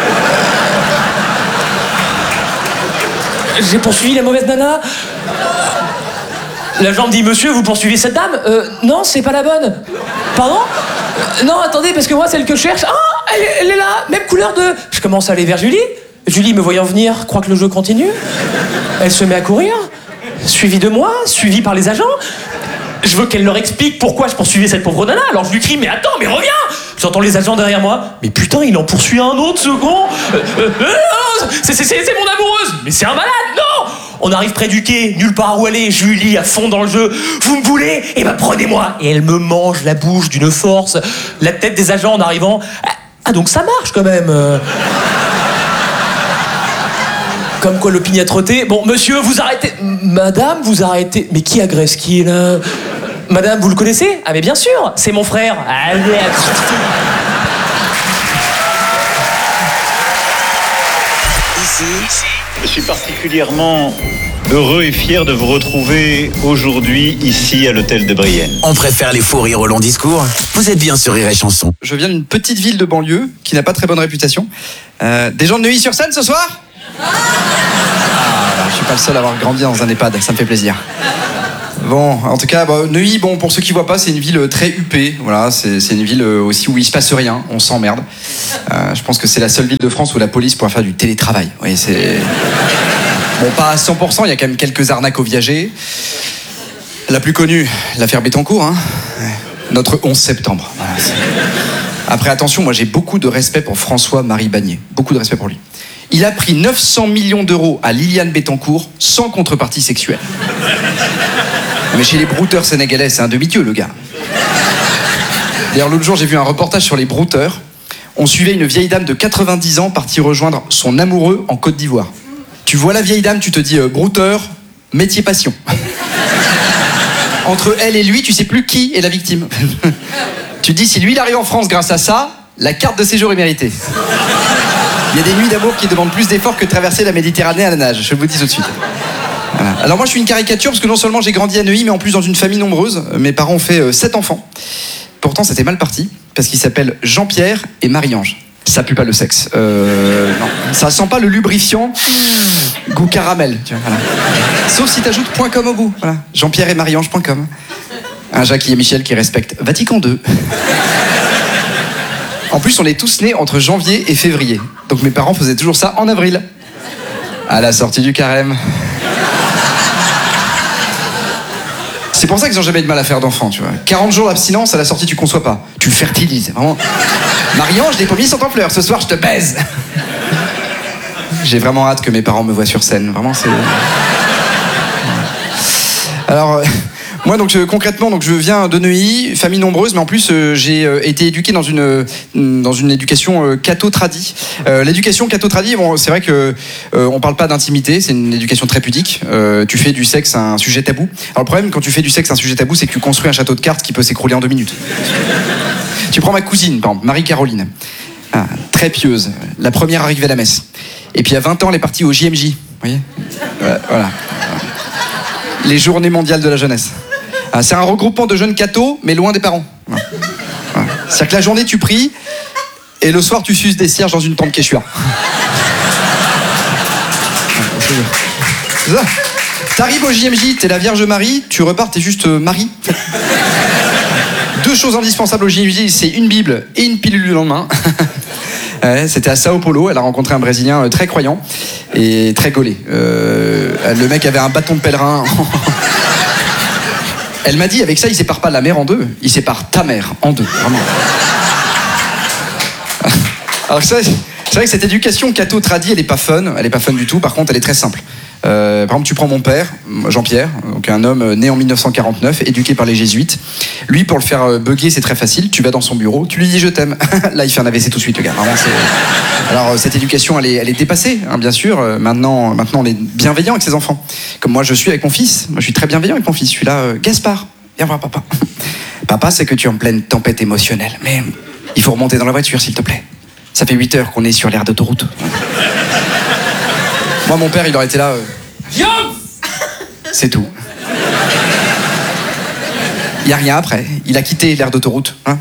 Speaker 11: J'ai poursuivi la mauvaise nana. L'agent me dit « Monsieur, vous poursuivez cette dame ?»« Non, c'est pas la bonne. »« Pardon ? Non, attendez, parce que moi, celle que je cherche... Ah, elle est là, même couleur de... » Je commence à aller vers Julie. Julie, me voyant venir, croit que le jeu continue. Elle se met à courir, suivie de moi, suivie par les agents. Je veux qu'elle leur explique pourquoi je poursuivais cette pauvre nana. Alors je lui crie « Mais attends, mais reviens !» J'entends les agents derrière moi. « Mais putain, il en poursuit un autre second. C'est mon amoureuse. Mais c'est un malade, non !» On arrive près du quai, nulle part où aller. Julie à fond dans le jeu. « Vous me voulez ? Eh ben prenez-moi !» Et elle me mange la bouche d'une force. La tête des agents en arrivant. Ah donc ça marche quand même. Comme quoi l'opiniâtreté. Bon, monsieur, vous arrêtez. Madame, vous arrêtez. Mais qui agresse qui, là ? Madame, vous le connaissez ? Ah, mais bien sûr, c'est mon frère. Allez,
Speaker 12: Ici, je suis particulièrement heureux et fier de vous retrouver aujourd'hui ici à l'hôtel de Brienne.
Speaker 2: On préfère les faux rires au long discours. Vous êtes bien sur Rire et Chanson.
Speaker 13: Je viens d'une petite ville de banlieue qui n'a pas très bonne réputation. Des gens de Neuilly-sur-Seine ce soir ? Je suis pas le seul à avoir grandi dans un EHPAD, ça me fait plaisir. Bon, en tout cas, Neuilly, bon, pour ceux qui voient pas, c'est une ville très huppée. Voilà, c'est une ville aussi où il se passe rien, on s'emmerde. Je pense que c'est la seule ville de France où la police pourra faire du télétravail. Oui, c'est... Bon, pas à 100%, il y a quand même quelques arnaques aux viagers. La plus connue, l'affaire Bettencourt, hein. Notre 11 septembre. Voilà, après, attention, moi j'ai beaucoup de respect pour François-Marie Bagné. Beaucoup de respect pour lui. Il a pris 900 millions d'euros à Liliane Bettencourt sans contrepartie sexuelle. Mais chez les brouteurs sénégalais, c'est un demi-dieu, le gars. D'ailleurs, l'autre jour, j'ai vu un reportage sur les brouteurs. On suivait une vieille dame de 90 ans partie rejoindre son amoureux en Côte d'Ivoire. Tu vois la vieille dame, tu te dis brouteur, métier passion. Entre elle et lui, tu sais plus qui est la victime. Tu te dis, si lui il arrive en France grâce à ça, la carte de séjour est méritée. Il y a des nuits d'amour qui demandent plus d'efforts que de traverser la Méditerranée à la nage, je vous le dis tout de suite. Voilà. Alors moi je suis une caricature parce que non seulement j'ai grandi à Neuilly, mais en plus dans une famille nombreuse. Mes parents ont fait 7 enfants. Pourtant c'était mal parti, parce qu'ils s'appellent Jean-Pierre et Marie-Ange. Ça pue pas le sexe. Non. Ça sent pas le lubrifiant goût caramel. Tu vois, voilà. Sauf si t'ajoutes .com au bout. Voilà. Jean-Pierre et Marie-Ange.com. Un Jacques et Michel qui respectent Vatican II. En plus, on est tous nés entre janvier et février. Donc mes parents faisaient toujours ça en avril. À la sortie du carême. C'est pour ça qu'ils n'ont jamais eu de mal à faire d'enfants, tu vois. 40 jours d'abstinence, à la sortie, tu conçois pas. Tu fertilises, vraiment. Marie-Ange, les pommiers sont en fleurs. Ce soir, je te baise. J'ai vraiment hâte que mes parents me voient sur scène. Vraiment, c'est... Alors... Moi, donc concrètement, donc je viens de Neuilly, famille nombreuse, mais en plus j'ai été éduqué dans une éducation catho-tradi. L'éducation catho-tradi, bon, c'est vrai que on parle pas d'intimité, c'est une éducation très pudique. Tu fais du sexe un sujet tabou. Alors le problème, quand tu fais du sexe un sujet tabou, c'est que tu construis un château de cartes qui peut s'écrouler en 2 minutes. Tu prends ma cousine, par exemple, Marie-Caroline, très pieuse, la première arrivée à la messe. Et puis à 20 ans, elle est partie au JMJ, vous voyez, voilà. Les Journées mondiales de la jeunesse. C'est un regroupement de jeunes cathos, mais loin des parents. Voilà. C'est-à-dire que la journée, tu pries, et le soir, tu suces des cierges dans une tente quechua. C'est ça. T'arrives au JMJ, t'es la Vierge Marie, tu repars, t'es juste Marie. 2 choses indispensables au JMJ, c'est une Bible et une pilule le lendemain. C'était à Sao Paulo, elle a rencontré un Brésilien très croyant et très gaulé. Le mec avait un bâton de pèlerin. Elle m'a dit, avec ça, il sépare pas la mère en 2, il sépare ta mère en 2, vraiment. Alors ça, c'est vrai que cette éducation catho-tradi, elle est pas fun du tout, par contre, elle est très simple. Par exemple, tu prends mon père, Jean-Pierre, donc un homme né en 1949, éduqué par les jésuites. Lui, pour le faire bugger, c'est très facile. Tu vas dans son bureau, tu lui dis je t'aime. Là, il fait un AVC tout de suite, le gars. Vraiment, alors, cette éducation, elle est dépassée, hein, bien sûr. Maintenant, on est bienveillant avec ses enfants. Comme moi, je suis avec mon fils. Moi, je suis très bienveillant avec mon fils. Je suis là, Gaspard, viens voir papa. Papa, c'est que tu es en pleine tempête émotionnelle. Mais il faut remonter dans la voiture, s'il te plaît. Ça fait 8 heures qu'on est sur l'aire d'autoroute. Moi, mon père, il aurait été là... C'est tout. Il n'y a rien après. Il a quitté l'aire d'autoroute. Hein.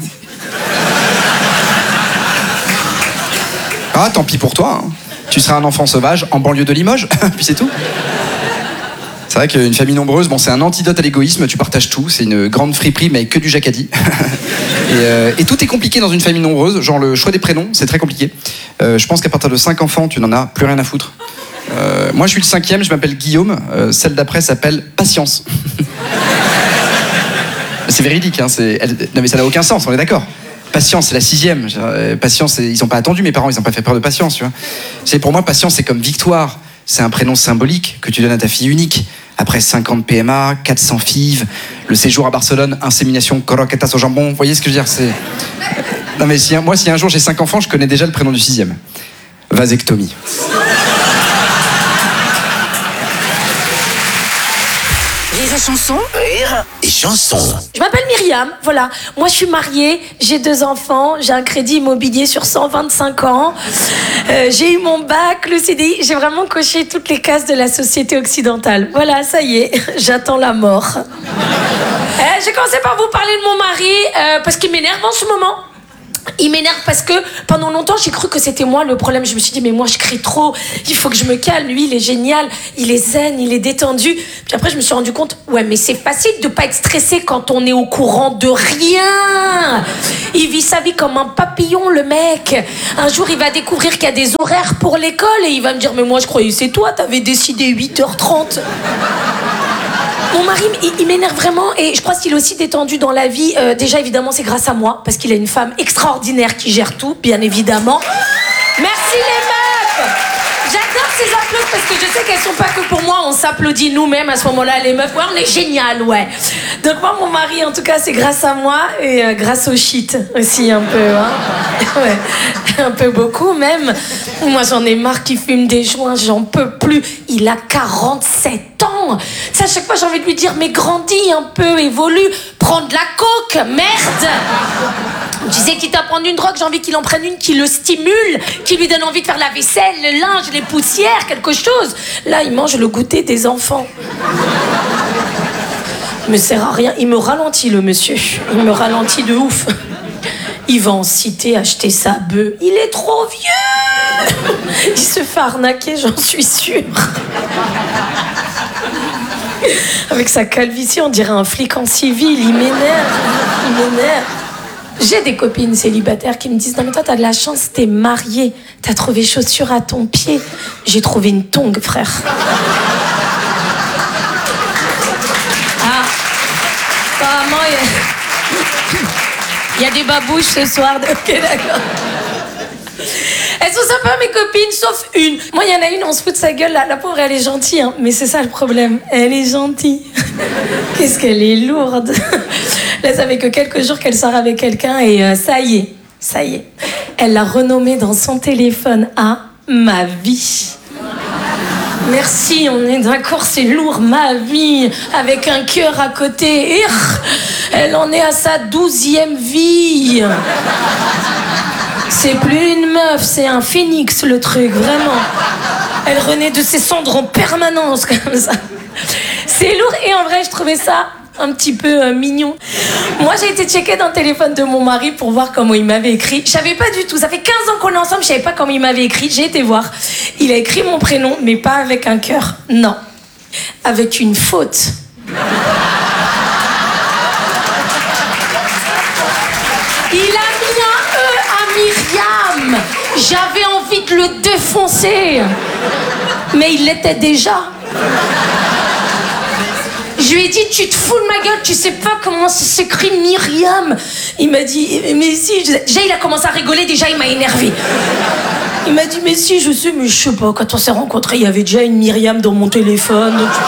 Speaker 13: Ah, tant pis pour toi. Hein. Tu seras un enfant sauvage en banlieue de Limoges. Puis c'est tout. C'est vrai qu'une famille nombreuse, bon, c'est un antidote à l'égoïsme. Tu partages tout. C'est une grande friperie, mais avec que du jacadi. Et tout est compliqué dans une famille nombreuse. Genre le choix des prénoms, c'est très compliqué. Je pense qu'à partir de 5 enfants, tu n'en as plus rien à foutre. Moi, je suis le 5e, je m'appelle Guillaume. Celle d'après s'appelle Patience. C'est véridique, hein, non mais ça n'a aucun sens, on est d'accord. Patience, c'est la 6e. Patience, ils n'ont pas attendu, mes parents, ils n'ont pas fait peur de Patience, tu vois. Pour moi, Patience, c'est comme Victoire. C'est un prénom symbolique que tu donnes à ta fille unique. Après 50 PMA, 400 FIV, le séjour à Barcelone, insémination, croquetas au jambon. Vous voyez ce que je veux dire, Non mais si un jour j'ai 5 enfants, je connais déjà le prénom du 6e. Vasectomie.
Speaker 5: Rire et chanson.
Speaker 2: Rire et chanson.
Speaker 14: Je m'appelle Myriam, voilà. Moi, je suis mariée, j'ai 2 enfants, j'ai un crédit immobilier sur 125 ans. J'ai eu mon bac, le CDI. J'ai vraiment coché toutes les cases de la société occidentale. Voilà, ça y est, j'attends la mort. J'ai commencé par vous parler de mon mari parce qu'il m'énerve en ce moment. Il m'énerve parce que pendant longtemps j'ai cru que c'était moi le problème. Je me suis dit mais moi je crie trop, il faut que je me calme. Lui il est génial, il est zen, il est détendu. Puis après je me suis rendu compte, ouais mais c'est facile de pas être stressé quand on est au courant de rien. Il vit sa vie comme un papillon le mec. Un jour il va découvrir qu'il y a des horaires pour l'école et il va me dire mais moi je croyais c'est toi, t'avais décidé 8h30. Mon mari, il m'énerve vraiment et je crois qu'il est aussi détendu dans la vie. Déjà, évidemment, c'est grâce à moi, parce qu'il a une femme extraordinaire qui gère tout, bien évidemment. Merci les meufs! J'adore ces applaudissements parce que je sais qu'elles sont pas que pour moi, on s'applaudit nous-mêmes à ce moment-là, les meufs. Ouais, on est génial, ouais. Donc moi, mon mari, en tout cas, c'est grâce à moi et grâce au shit aussi un peu, hein. Ouais, un peu beaucoup même. Moi, j'en ai marre qu'il fume des joints, j'en peux plus. Il a 47 ans. Ça, à chaque fois, j'ai envie de lui dire, mais grandis un peu, évolue, prends de la coke, merde. Tu sais, quitte à prendre une drogue, j'ai envie qu'il en prenne une qui le stimule, qui lui donne envie de faire la vaisselle, le linge, les poussières, quelque chose. Là, il mange le goûter des enfants. Il me sert à rien. Il me ralentit, le monsieur. Il me ralentit de ouf. Il va en cité acheter sa bœuf. Il est trop vieux. Il se fait arnaquer, j'en suis sûre. Avec sa calvitie, on dirait un flic en civil. Il m'énerve. Il m'énerve. J'ai des copines célibataires qui me disent « Non mais toi t'as de la chance, t'es mariée, t'as trouvé chaussures à ton pied. » J'ai trouvé une tongue, frère. Ah, apparemment il y a des babouches ce soir. Ok, d'accord. Elles sont sympas mes copines, sauf une. Moi il y en a une, on se fout de sa gueule, la pauvre elle est gentille, hein. Mais c'est ça le problème, elle est gentille. Qu'est-ce qu'elle est lourde. Là, ça fait que quelques jours qu'elle sort avec quelqu'un et ça y est. Elle l'a renommé dans son téléphone à Ma Vie. Merci, on est d'accord, c'est lourd, Ma Vie, avec un cœur à côté. Elle en est à sa 12e vie. C'est plus une meuf, c'est un phénix le truc, vraiment. Elle renaît de ses cendres en permanence, comme ça. C'est lourd et en vrai, je trouvais ça un petit peu mignon. Moi, j'ai été checker dans le téléphone de mon mari pour voir comment il m'avait écrit. Je savais pas du tout. Ça fait 15 ans qu'on est ensemble, je savais pas comment il m'avait écrit. J'ai été voir. Il a écrit mon prénom, mais pas avec un cœur. Non. Avec une faute. Il a mis un E à Myriam. J'avais envie de le défoncer. Mais il l'était déjà. Je lui ai dit, tu te fous de ma gueule, tu sais pas comment ça s'écrit Myriam. Il m'a dit, mais si. Déjà, il a commencé à rigoler, déjà, il m'a énervé. Il m'a dit, mais si, je sais, mais je sais pas. Quand on s'est rencontrés, il y avait déjà une Myriam dans mon téléphone. Donc...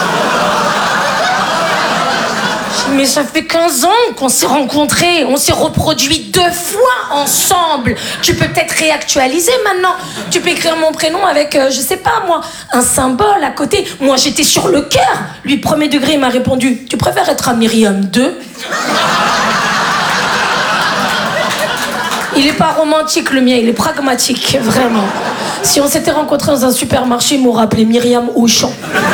Speaker 14: Mais ça fait 15 ans qu'on s'est rencontrés. On s'est reproduit 2 fois ensemble. Tu peux peut-être réactualiser maintenant. Tu peux écrire mon prénom avec, je sais pas moi, un symbole à côté. Moi, j'étais sur le cœur. Lui, premier degré, il m'a répondu, tu préfères être à Myriam 2 ? Il est pas romantique, le mien. Il est pragmatique, vraiment. Si on s'était rencontrés dans un supermarché, il m'aurait appelé Myriam Auchan.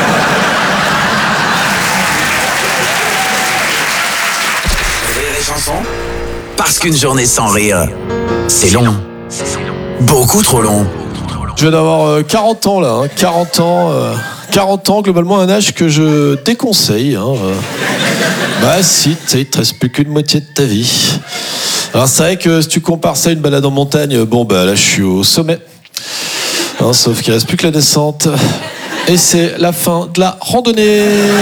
Speaker 2: Parce qu'une journée sans rire, c'est long. Beaucoup trop long.
Speaker 15: Je viens d'avoir 40 ans là, hein. 40 ans, globalement un âge que je déconseille. Hein. Bah si, tu sais, il te reste plus qu'une moitié de ta vie. Alors c'est vrai que si tu compares ça à une balade en montagne, bon bah là je suis au sommet. Hein, sauf qu'il reste plus que la descente. Et c'est la fin de la randonnée.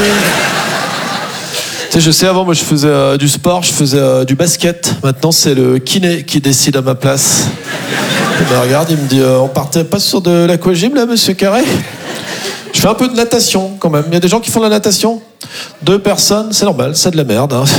Speaker 15: Tu sais, je sais, avant, moi, je faisais du sport, je faisais du basket. Maintenant, c'est le kiné qui décide à ma place. Et ben, regarde, il me dit, on partait pas sur de l'aquagym, là, monsieur Carré ? Je fais un peu de natation, quand même. Il y a des gens qui font de la natation ? 2 personnes, c'est normal, c'est de la merde. Hein.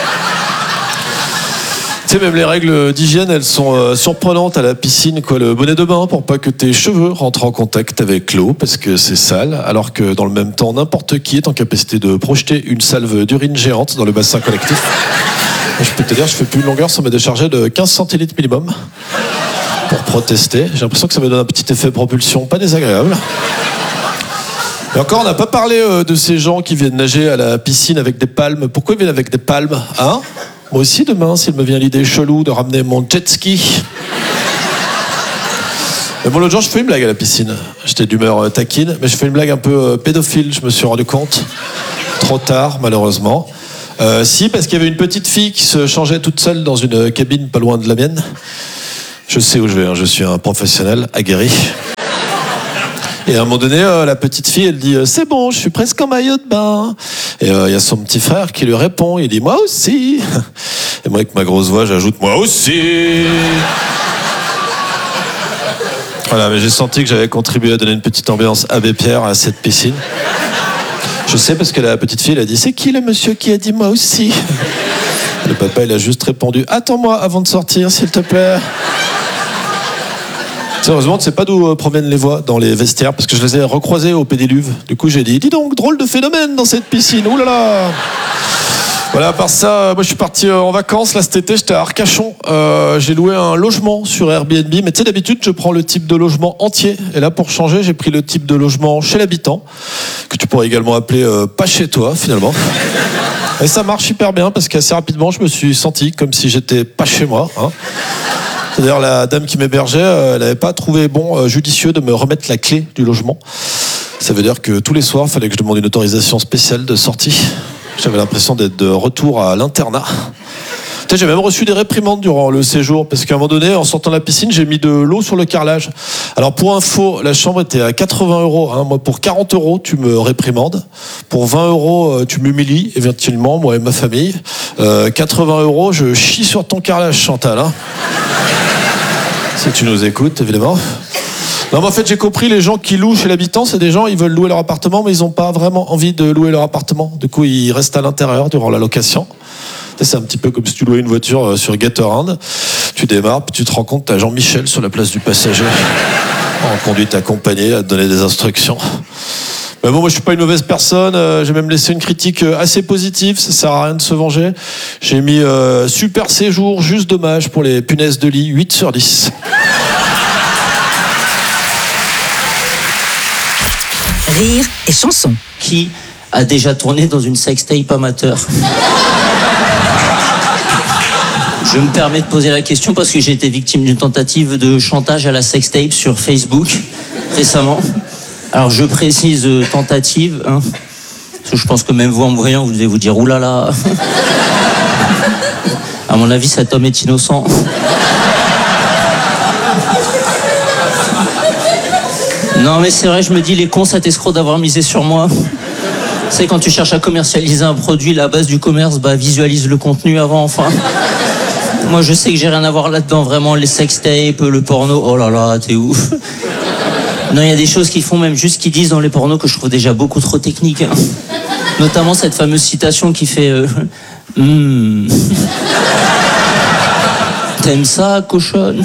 Speaker 15: Tu sais, même les règles d'hygiène, elles sont surprenantes à la piscine, quoi. Le bonnet de bain pour pas que tes cheveux rentrent en contact avec l'eau, parce que c'est sale, alors que dans le même temps, n'importe qui est en capacité de projeter une salve d'urine géante dans le bassin collectif. Je peux te dire, je fais plus une longueur sans me décharger de 15 centilitres minimum pour protester. J'ai l'impression que ça me donne un petit effet propulsion pas désagréable. Et encore, on n'a pas parlé de ces gens qui viennent nager à la piscine avec des palmes. Pourquoi ils viennent avec des palmes, hein ? moi aussi demain, s'il me vient l'idée chelou de ramener mon jet ski. Mais bon, l'autre jour, je fais une blague à la piscine. J'étais d'humeur taquine, mais je fais une blague un peu pédophile, je me suis rendu compte. Trop tard, malheureusement. Si, parce qu'il y avait une petite fille qui se changeait toute seule dans une cabine pas loin de la mienne. Je sais où je vais, hein, je suis un professionnel aguerri. Et à un moment donné, la petite fille, elle dit « C'est bon, je suis presque en maillot de bain ». Et il y a son petit frère qui lui répond, il dit « Moi aussi ». Et moi, avec ma grosse voix, j'ajoute « Moi aussi ». Voilà, mais j'ai senti que j'avais contribué à donner une petite ambiance Abbé Pierre à cette piscine. Je sais parce que la petite fille, elle a dit « C'est qui le monsieur qui a dit moi aussi ?» Le papa, il a juste répondu « Attends-moi avant de sortir, s'il te plaît ». Heureusement, tu sais pas d'où proviennent les voix dans les vestiaires, parce que je les ai recroisées au pédiluve. Du coup, j'ai dit « Dis donc, drôle de phénomène dans cette piscine, ouh là là !» Voilà, à part ça, moi je suis parti en vacances, là cet été, j'étais à Arcachon. J'ai loué un logement sur Airbnb, mais tu sais, d'habitude, je prends le type de logement entier. Et là, pour changer, j'ai pris le type de logement chez l'habitant, que tu pourrais également appeler pas chez toi, finalement. Et ça marche hyper bien, parce qu'assez rapidement, je me suis senti comme si j'étais pas chez moi, hein. C'est-à-dire, la dame qui m'hébergeait, elle n'avait pas trouvé judicieux de me remettre la clé du logement. Ça veut dire que tous les soirs, il fallait que je demande une autorisation spéciale de sortie. J'avais l'impression d'être de retour à l'internat. Tu sais, j'ai même reçu des réprimandes durant le séjour, parce qu'à un moment donné, en sortant de la piscine, j'ai mis de l'eau sur le carrelage. Alors, pour info, la chambre était à 80 €. Hein. Moi, pour 40 €, tu me réprimandes. Pour 20 €, tu m'humilies, éventuellement, moi et ma famille. 80 €, je chie sur ton carrelage, Chantal. Hein. Si tu nous écoutes, évidemment. Non, mais en fait, j'ai compris, les gens qui louent chez l'habitant, c'est des gens, ils veulent louer leur appartement, mais ils n'ont pas vraiment envie de louer leur appartement. Du coup, ils restent à l'intérieur durant la location. C'est un petit peu comme si tu louais une voiture sur Gatorand. Tu démarres, puis tu te rends compte, t'as Jean-Michel sur la place du passager, en conduite accompagnée, à te donner des instructions. Mais bon, moi, je suis pas une mauvaise personne. J'ai même laissé une critique assez positive. Ça sert à rien de se venger. J'ai mis super séjour, juste dommage pour les punaises de lit, 8 sur 10.
Speaker 16: Rire et chanson.
Speaker 17: Qui a déjà tourné dans une sextape amateur? Je me permets de poser la question parce que j'ai été victime d'une tentative de chantage à la sextape sur Facebook récemment. Alors je précise tentative, hein, parce que je pense que même vous en me voyant, vous devez vous dire oulala. À mon avis, cet homme est innocent. Non mais c'est vrai, je me dis, les cons, cet escroc d'avoir misé sur moi. Tu sais, quand tu cherches à commercialiser un produit, la base du commerce, visualise le contenu avant, enfin. Moi, je sais que j'ai rien à voir là-dedans, vraiment, les sextapes, le porno, oh là là, t'es ouf. Non, il y a des choses qu'ils font, même juste qu'ils disent dans les pornos, que je trouve déjà beaucoup trop techniques. Hein. Notamment cette fameuse citation qui fait T'aimes ça, cochonne?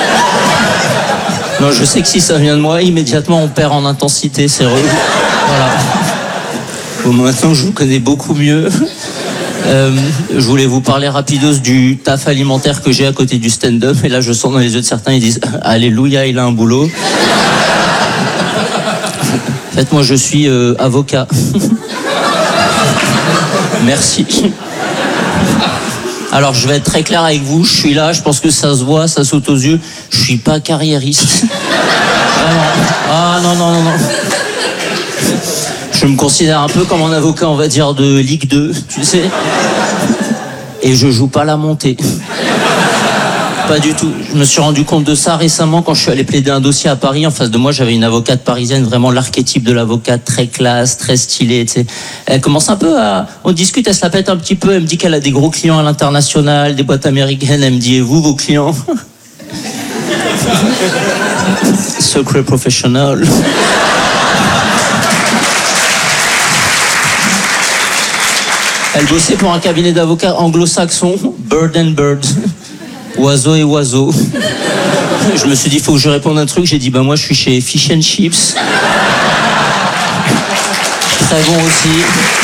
Speaker 17: Non, je sais que si ça vient de moi, immédiatement on perd en intensité, c'est relou. Voilà. Bon, maintenant je vous connais beaucoup mieux. Je voulais vous parler rapidos du taf alimentaire que j'ai à côté du stand-up. Et là, je sens dans les yeux de certains, ils disent « Alléluia, il a un boulot ». En fait, moi, je suis avocat. Merci. Alors, je vais être très clair avec vous. Je suis là, je pense que ça se voit, ça saute aux yeux. Je suis pas carriériste. Ah non, non, non, non. Je me considère un peu comme un avocat, on va dire, de Ligue 2, tu sais. Et je joue pas la montée. Pas du tout. Je me suis rendu compte de ça récemment quand je suis allé plaider un dossier à Paris. En face de moi, j'avais une avocate parisienne, vraiment l'archétype de l'avocate, très classe, très stylée, tu sais. Elle commence un peu à... On discute, elle se la pète un petit peu. Elle me dit qu'elle a des gros clients à l'international, des boîtes américaines. Elle me dit, et vous, vos clients? Secret professional. Elle bossait pour un cabinet d'avocats anglo-saxon, Bird and Bird. Oiseau et oiseau. Je me suis dit, il faut que je réponde un truc. J'ai dit, moi, je suis chez Fish and Chips. Très bon aussi.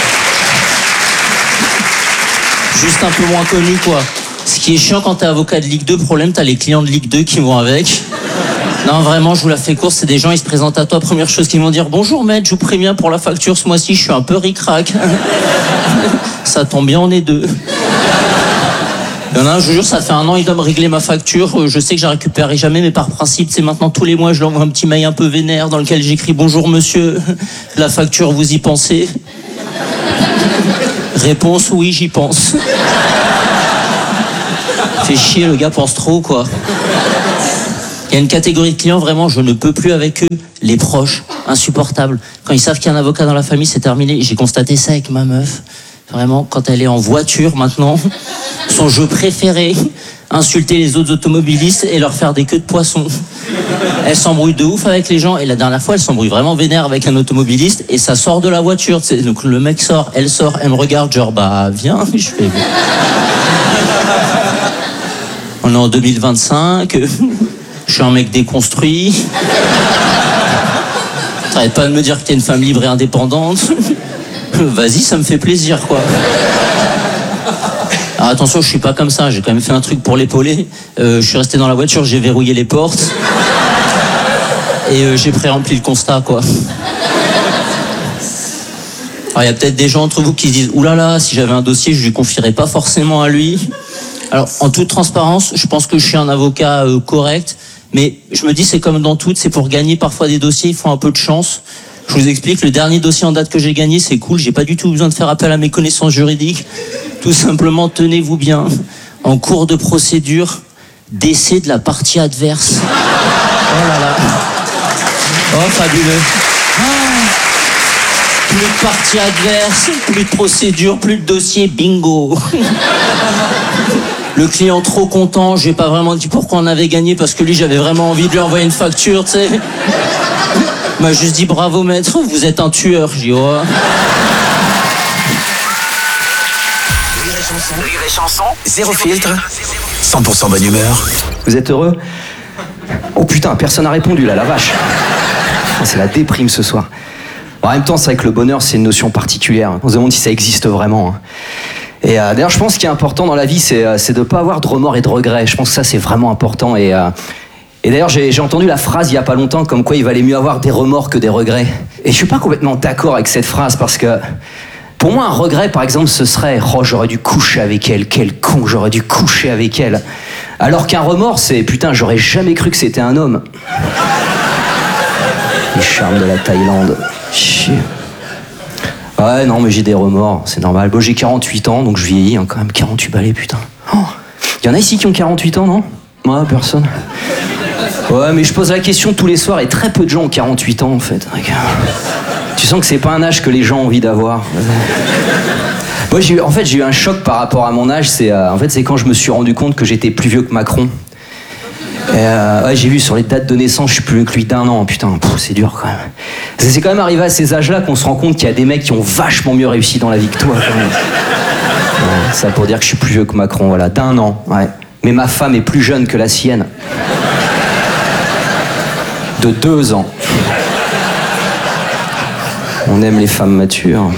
Speaker 17: Juste un peu moins connu, quoi. Ce qui est chiant quand t'es avocat de Ligue 2, problème, t'as les clients de Ligue 2 qui vont avec. Non, vraiment, je vous la fais courte, c'est des gens, ils se présentent à toi, première chose qu'ils vont dire, bonjour maître, je vous préviens pour la facture ce mois-ci, je suis un peu ric-rac. Ça tombe bien, on est deux. Il y en a un, je vous jure, ça fait 1 an, il doit me régler ma facture. Je sais que je la récupérerai jamais, mais par principe, c'est maintenant tous les mois, je lui envoie un petit mail un peu vénère dans lequel j'écris « Bonjour monsieur, la facture, vous y pensez ?» Réponse « Oui, j'y pense. » Fait chier, le gars pense trop, quoi. Il y a une catégorie de clients, vraiment, je ne peux plus avec eux. Les proches, insupportables. Quand ils savent qu'il y a un avocat dans la famille, c'est terminé. J'ai constaté ça avec ma meuf. Vraiment, quand elle est en voiture, maintenant, son jeu préféré, insulter les autres automobilistes et leur faire des queues de poisson. Elle s'embrouille de ouf avec les gens. Et la dernière fois, elle s'embrouille vraiment vénère avec un automobiliste et ça sort de la voiture. Tu sais. Donc le mec sort, elle me regarde, genre, bah, viens. Je fais... On est en 2025... Je suis un mec déconstruit. T'arrêtes pas de me dire que t'es une femme libre et indépendante. Vas-y, ça me fait plaisir, quoi. Alors attention, je suis pas comme ça. J'ai quand même fait un truc pour l'épauler. Je suis resté dans la voiture, j'ai verrouillé les portes. Et j'ai pré-rempli le constat, quoi. Alors il y a peut-être des gens entre vous qui se disent « Oulala, si j'avais un dossier, je lui confierais pas forcément à lui. » Alors, en toute transparence, je pense que je suis un avocat correct. Mais je me dis, c'est comme dans tout, c'est pour gagner parfois des dossiers, il faut un peu de chance. Je vous explique, le dernier dossier en date que j'ai gagné, c'est cool, j'ai pas du tout besoin de faire appel à mes connaissances juridiques. Tout simplement, tenez-vous bien, en cours de procédure, décès de la partie adverse. Oh là là. Oh, fabuleux. Plus de partie adverse, plus de procédure, plus de dossier, bingo. Le client trop content, j'ai pas vraiment dit pourquoi on avait gagné parce que lui j'avais vraiment envie de lui envoyer une facture, tu sais. Il m'a juste dit bravo maître, vous êtes un tueur. J'ai dit oh.
Speaker 2: Rire et chanson, zéro filtre, 100% bonne humeur.
Speaker 18: Vous êtes heureux? Oh putain, personne n'a répondu là, la vache. Oh, c'est la déprime ce soir. Bon, en même temps, c'est vrai que le bonheur c'est une notion particulière. On se demande si ça existe vraiment. Et d'ailleurs, je pense qu'il est important dans la vie, c'est de ne pas avoir de remords et de regrets. Je pense que ça, c'est vraiment important. Et d'ailleurs, j'ai entendu la phrase il n'y a pas longtemps, comme quoi il valait mieux avoir des remords que des regrets. Et je suis pas complètement d'accord avec cette phrase, parce que pour moi, un regret, par exemple, ce serait « Oh, j'aurais dû coucher avec elle, quel con, j'aurais dû coucher avec elle. » Alors qu'un remords, c'est « Putain, j'aurais jamais cru que c'était un homme. » Les charmes de la Thaïlande. Chier. Ouais, non, mais j'ai des remords, c'est normal. Bon, j'ai 48 ans, donc je vieillis, hein, quand même, 48 balais, putain. Oh, y en a ici qui ont 48 ans, non? Ouais, personne. Ouais, mais je pose la question tous les soirs, et très peu de gens ont 48 ans, en fait. Tu sens que c'est pas un âge que les gens ont envie d'avoir. Moi, j'ai eu un choc par rapport à mon âge, c'est quand je me suis rendu compte que j'étais plus vieux que Macron. Ouais, j'ai vu sur les dates de naissance, je suis plus vieux que lui d'1 an, putain, c'est dur quand même. C'est quand même arrivé à ces âges-là qu'on se rend compte qu'il y a des mecs qui ont vachement mieux réussi dans la vie que toi, quand même. Ouais, ça pour dire que je suis plus vieux que Macron, voilà, d'1 an, ouais. Mais ma femme est plus jeune que la sienne. De 2 ans. On aime les femmes matures.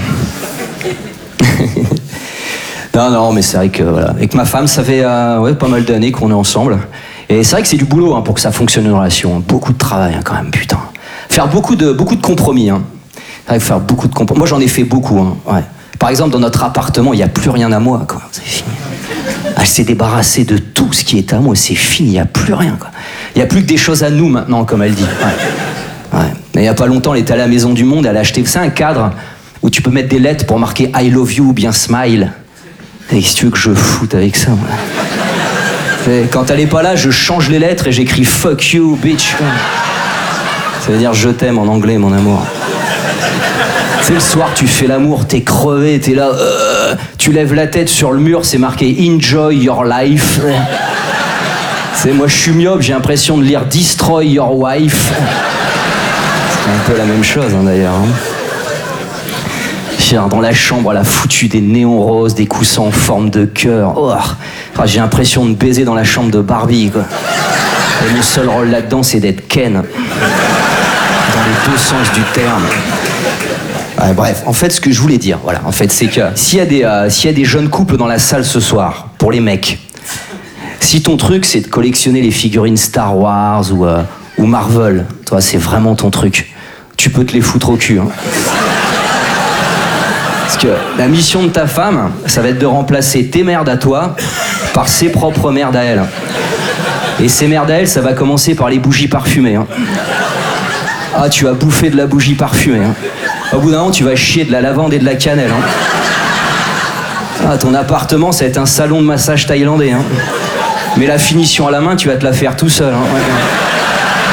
Speaker 18: Non, mais c'est vrai que, voilà. Avec ma femme, ça fait pas mal d'années qu'on est ensemble. Et c'est vrai que c'est du boulot hein, pour que ça fonctionne une relation. Beaucoup de travail hein, quand même, putain. Faire beaucoup de compromis. Hein. C'est vrai que faire beaucoup de compromis. Moi j'en ai fait beaucoup. Hein, ouais. Par exemple, dans notre appartement, il n'y a plus rien à moi. Quoi. C'est fini. Elle s'est débarrassée de tout ce qui est à moi. C'est fini, il n'y a plus rien. Il n'y a plus que des choses à nous maintenant, comme elle dit. Ouais. Ouais. Mais il n'y a pas longtemps, elle était à la Maison du Monde. Elle a acheté un cadre où tu peux mettre des lettres pour marquer I love you ou bien smile. Et qu'est-ce que tu veux que je foute avec ça moi. Quand elle est pas là, je change les lettres et j'écris fuck you, bitch. Ça veut dire je t'aime en anglais, mon amour. Tu sais, le soir, tu fais l'amour, t'es crevé, t'es là, tu lèves la tête sur le mur, c'est marqué enjoy your life. C'est moi, je suis myope, j'ai l'impression de lire destroy your wife. C'est un peu la même chose, hein, d'ailleurs. Hein. Dans la chambre, elle a foutu des néons roses, des coussins en forme de cœur. Oh, j'ai l'impression de baiser dans la chambre de Barbie, quoi. Et mon seul rôle là-dedans, c'est d'être Ken. Dans les deux sens du terme. Ouais, bref, en fait, ce que je voulais dire, voilà, en fait, c'est que s'il y a des jeunes couples dans la salle ce soir, pour les mecs, si ton truc, c'est de collectionner les figurines Star Wars ou Marvel, toi, c'est vraiment ton truc, tu peux te les foutre au cul, hein. Parce que la mission de ta femme, ça va être de remplacer tes merdes à toi par ses propres merdes à elle. Et ces merdes à elle, ça va commencer par les bougies parfumées. Hein. Ah, tu vas bouffer de la bougie parfumée. Hein. Au bout d'un moment, tu vas chier de la lavande et de la cannelle. Hein. Ah, ton appartement, ça va être un salon de massage thaïlandais. Hein. Mais la finition à la main, tu vas te la faire tout seul. Hein. Ouais.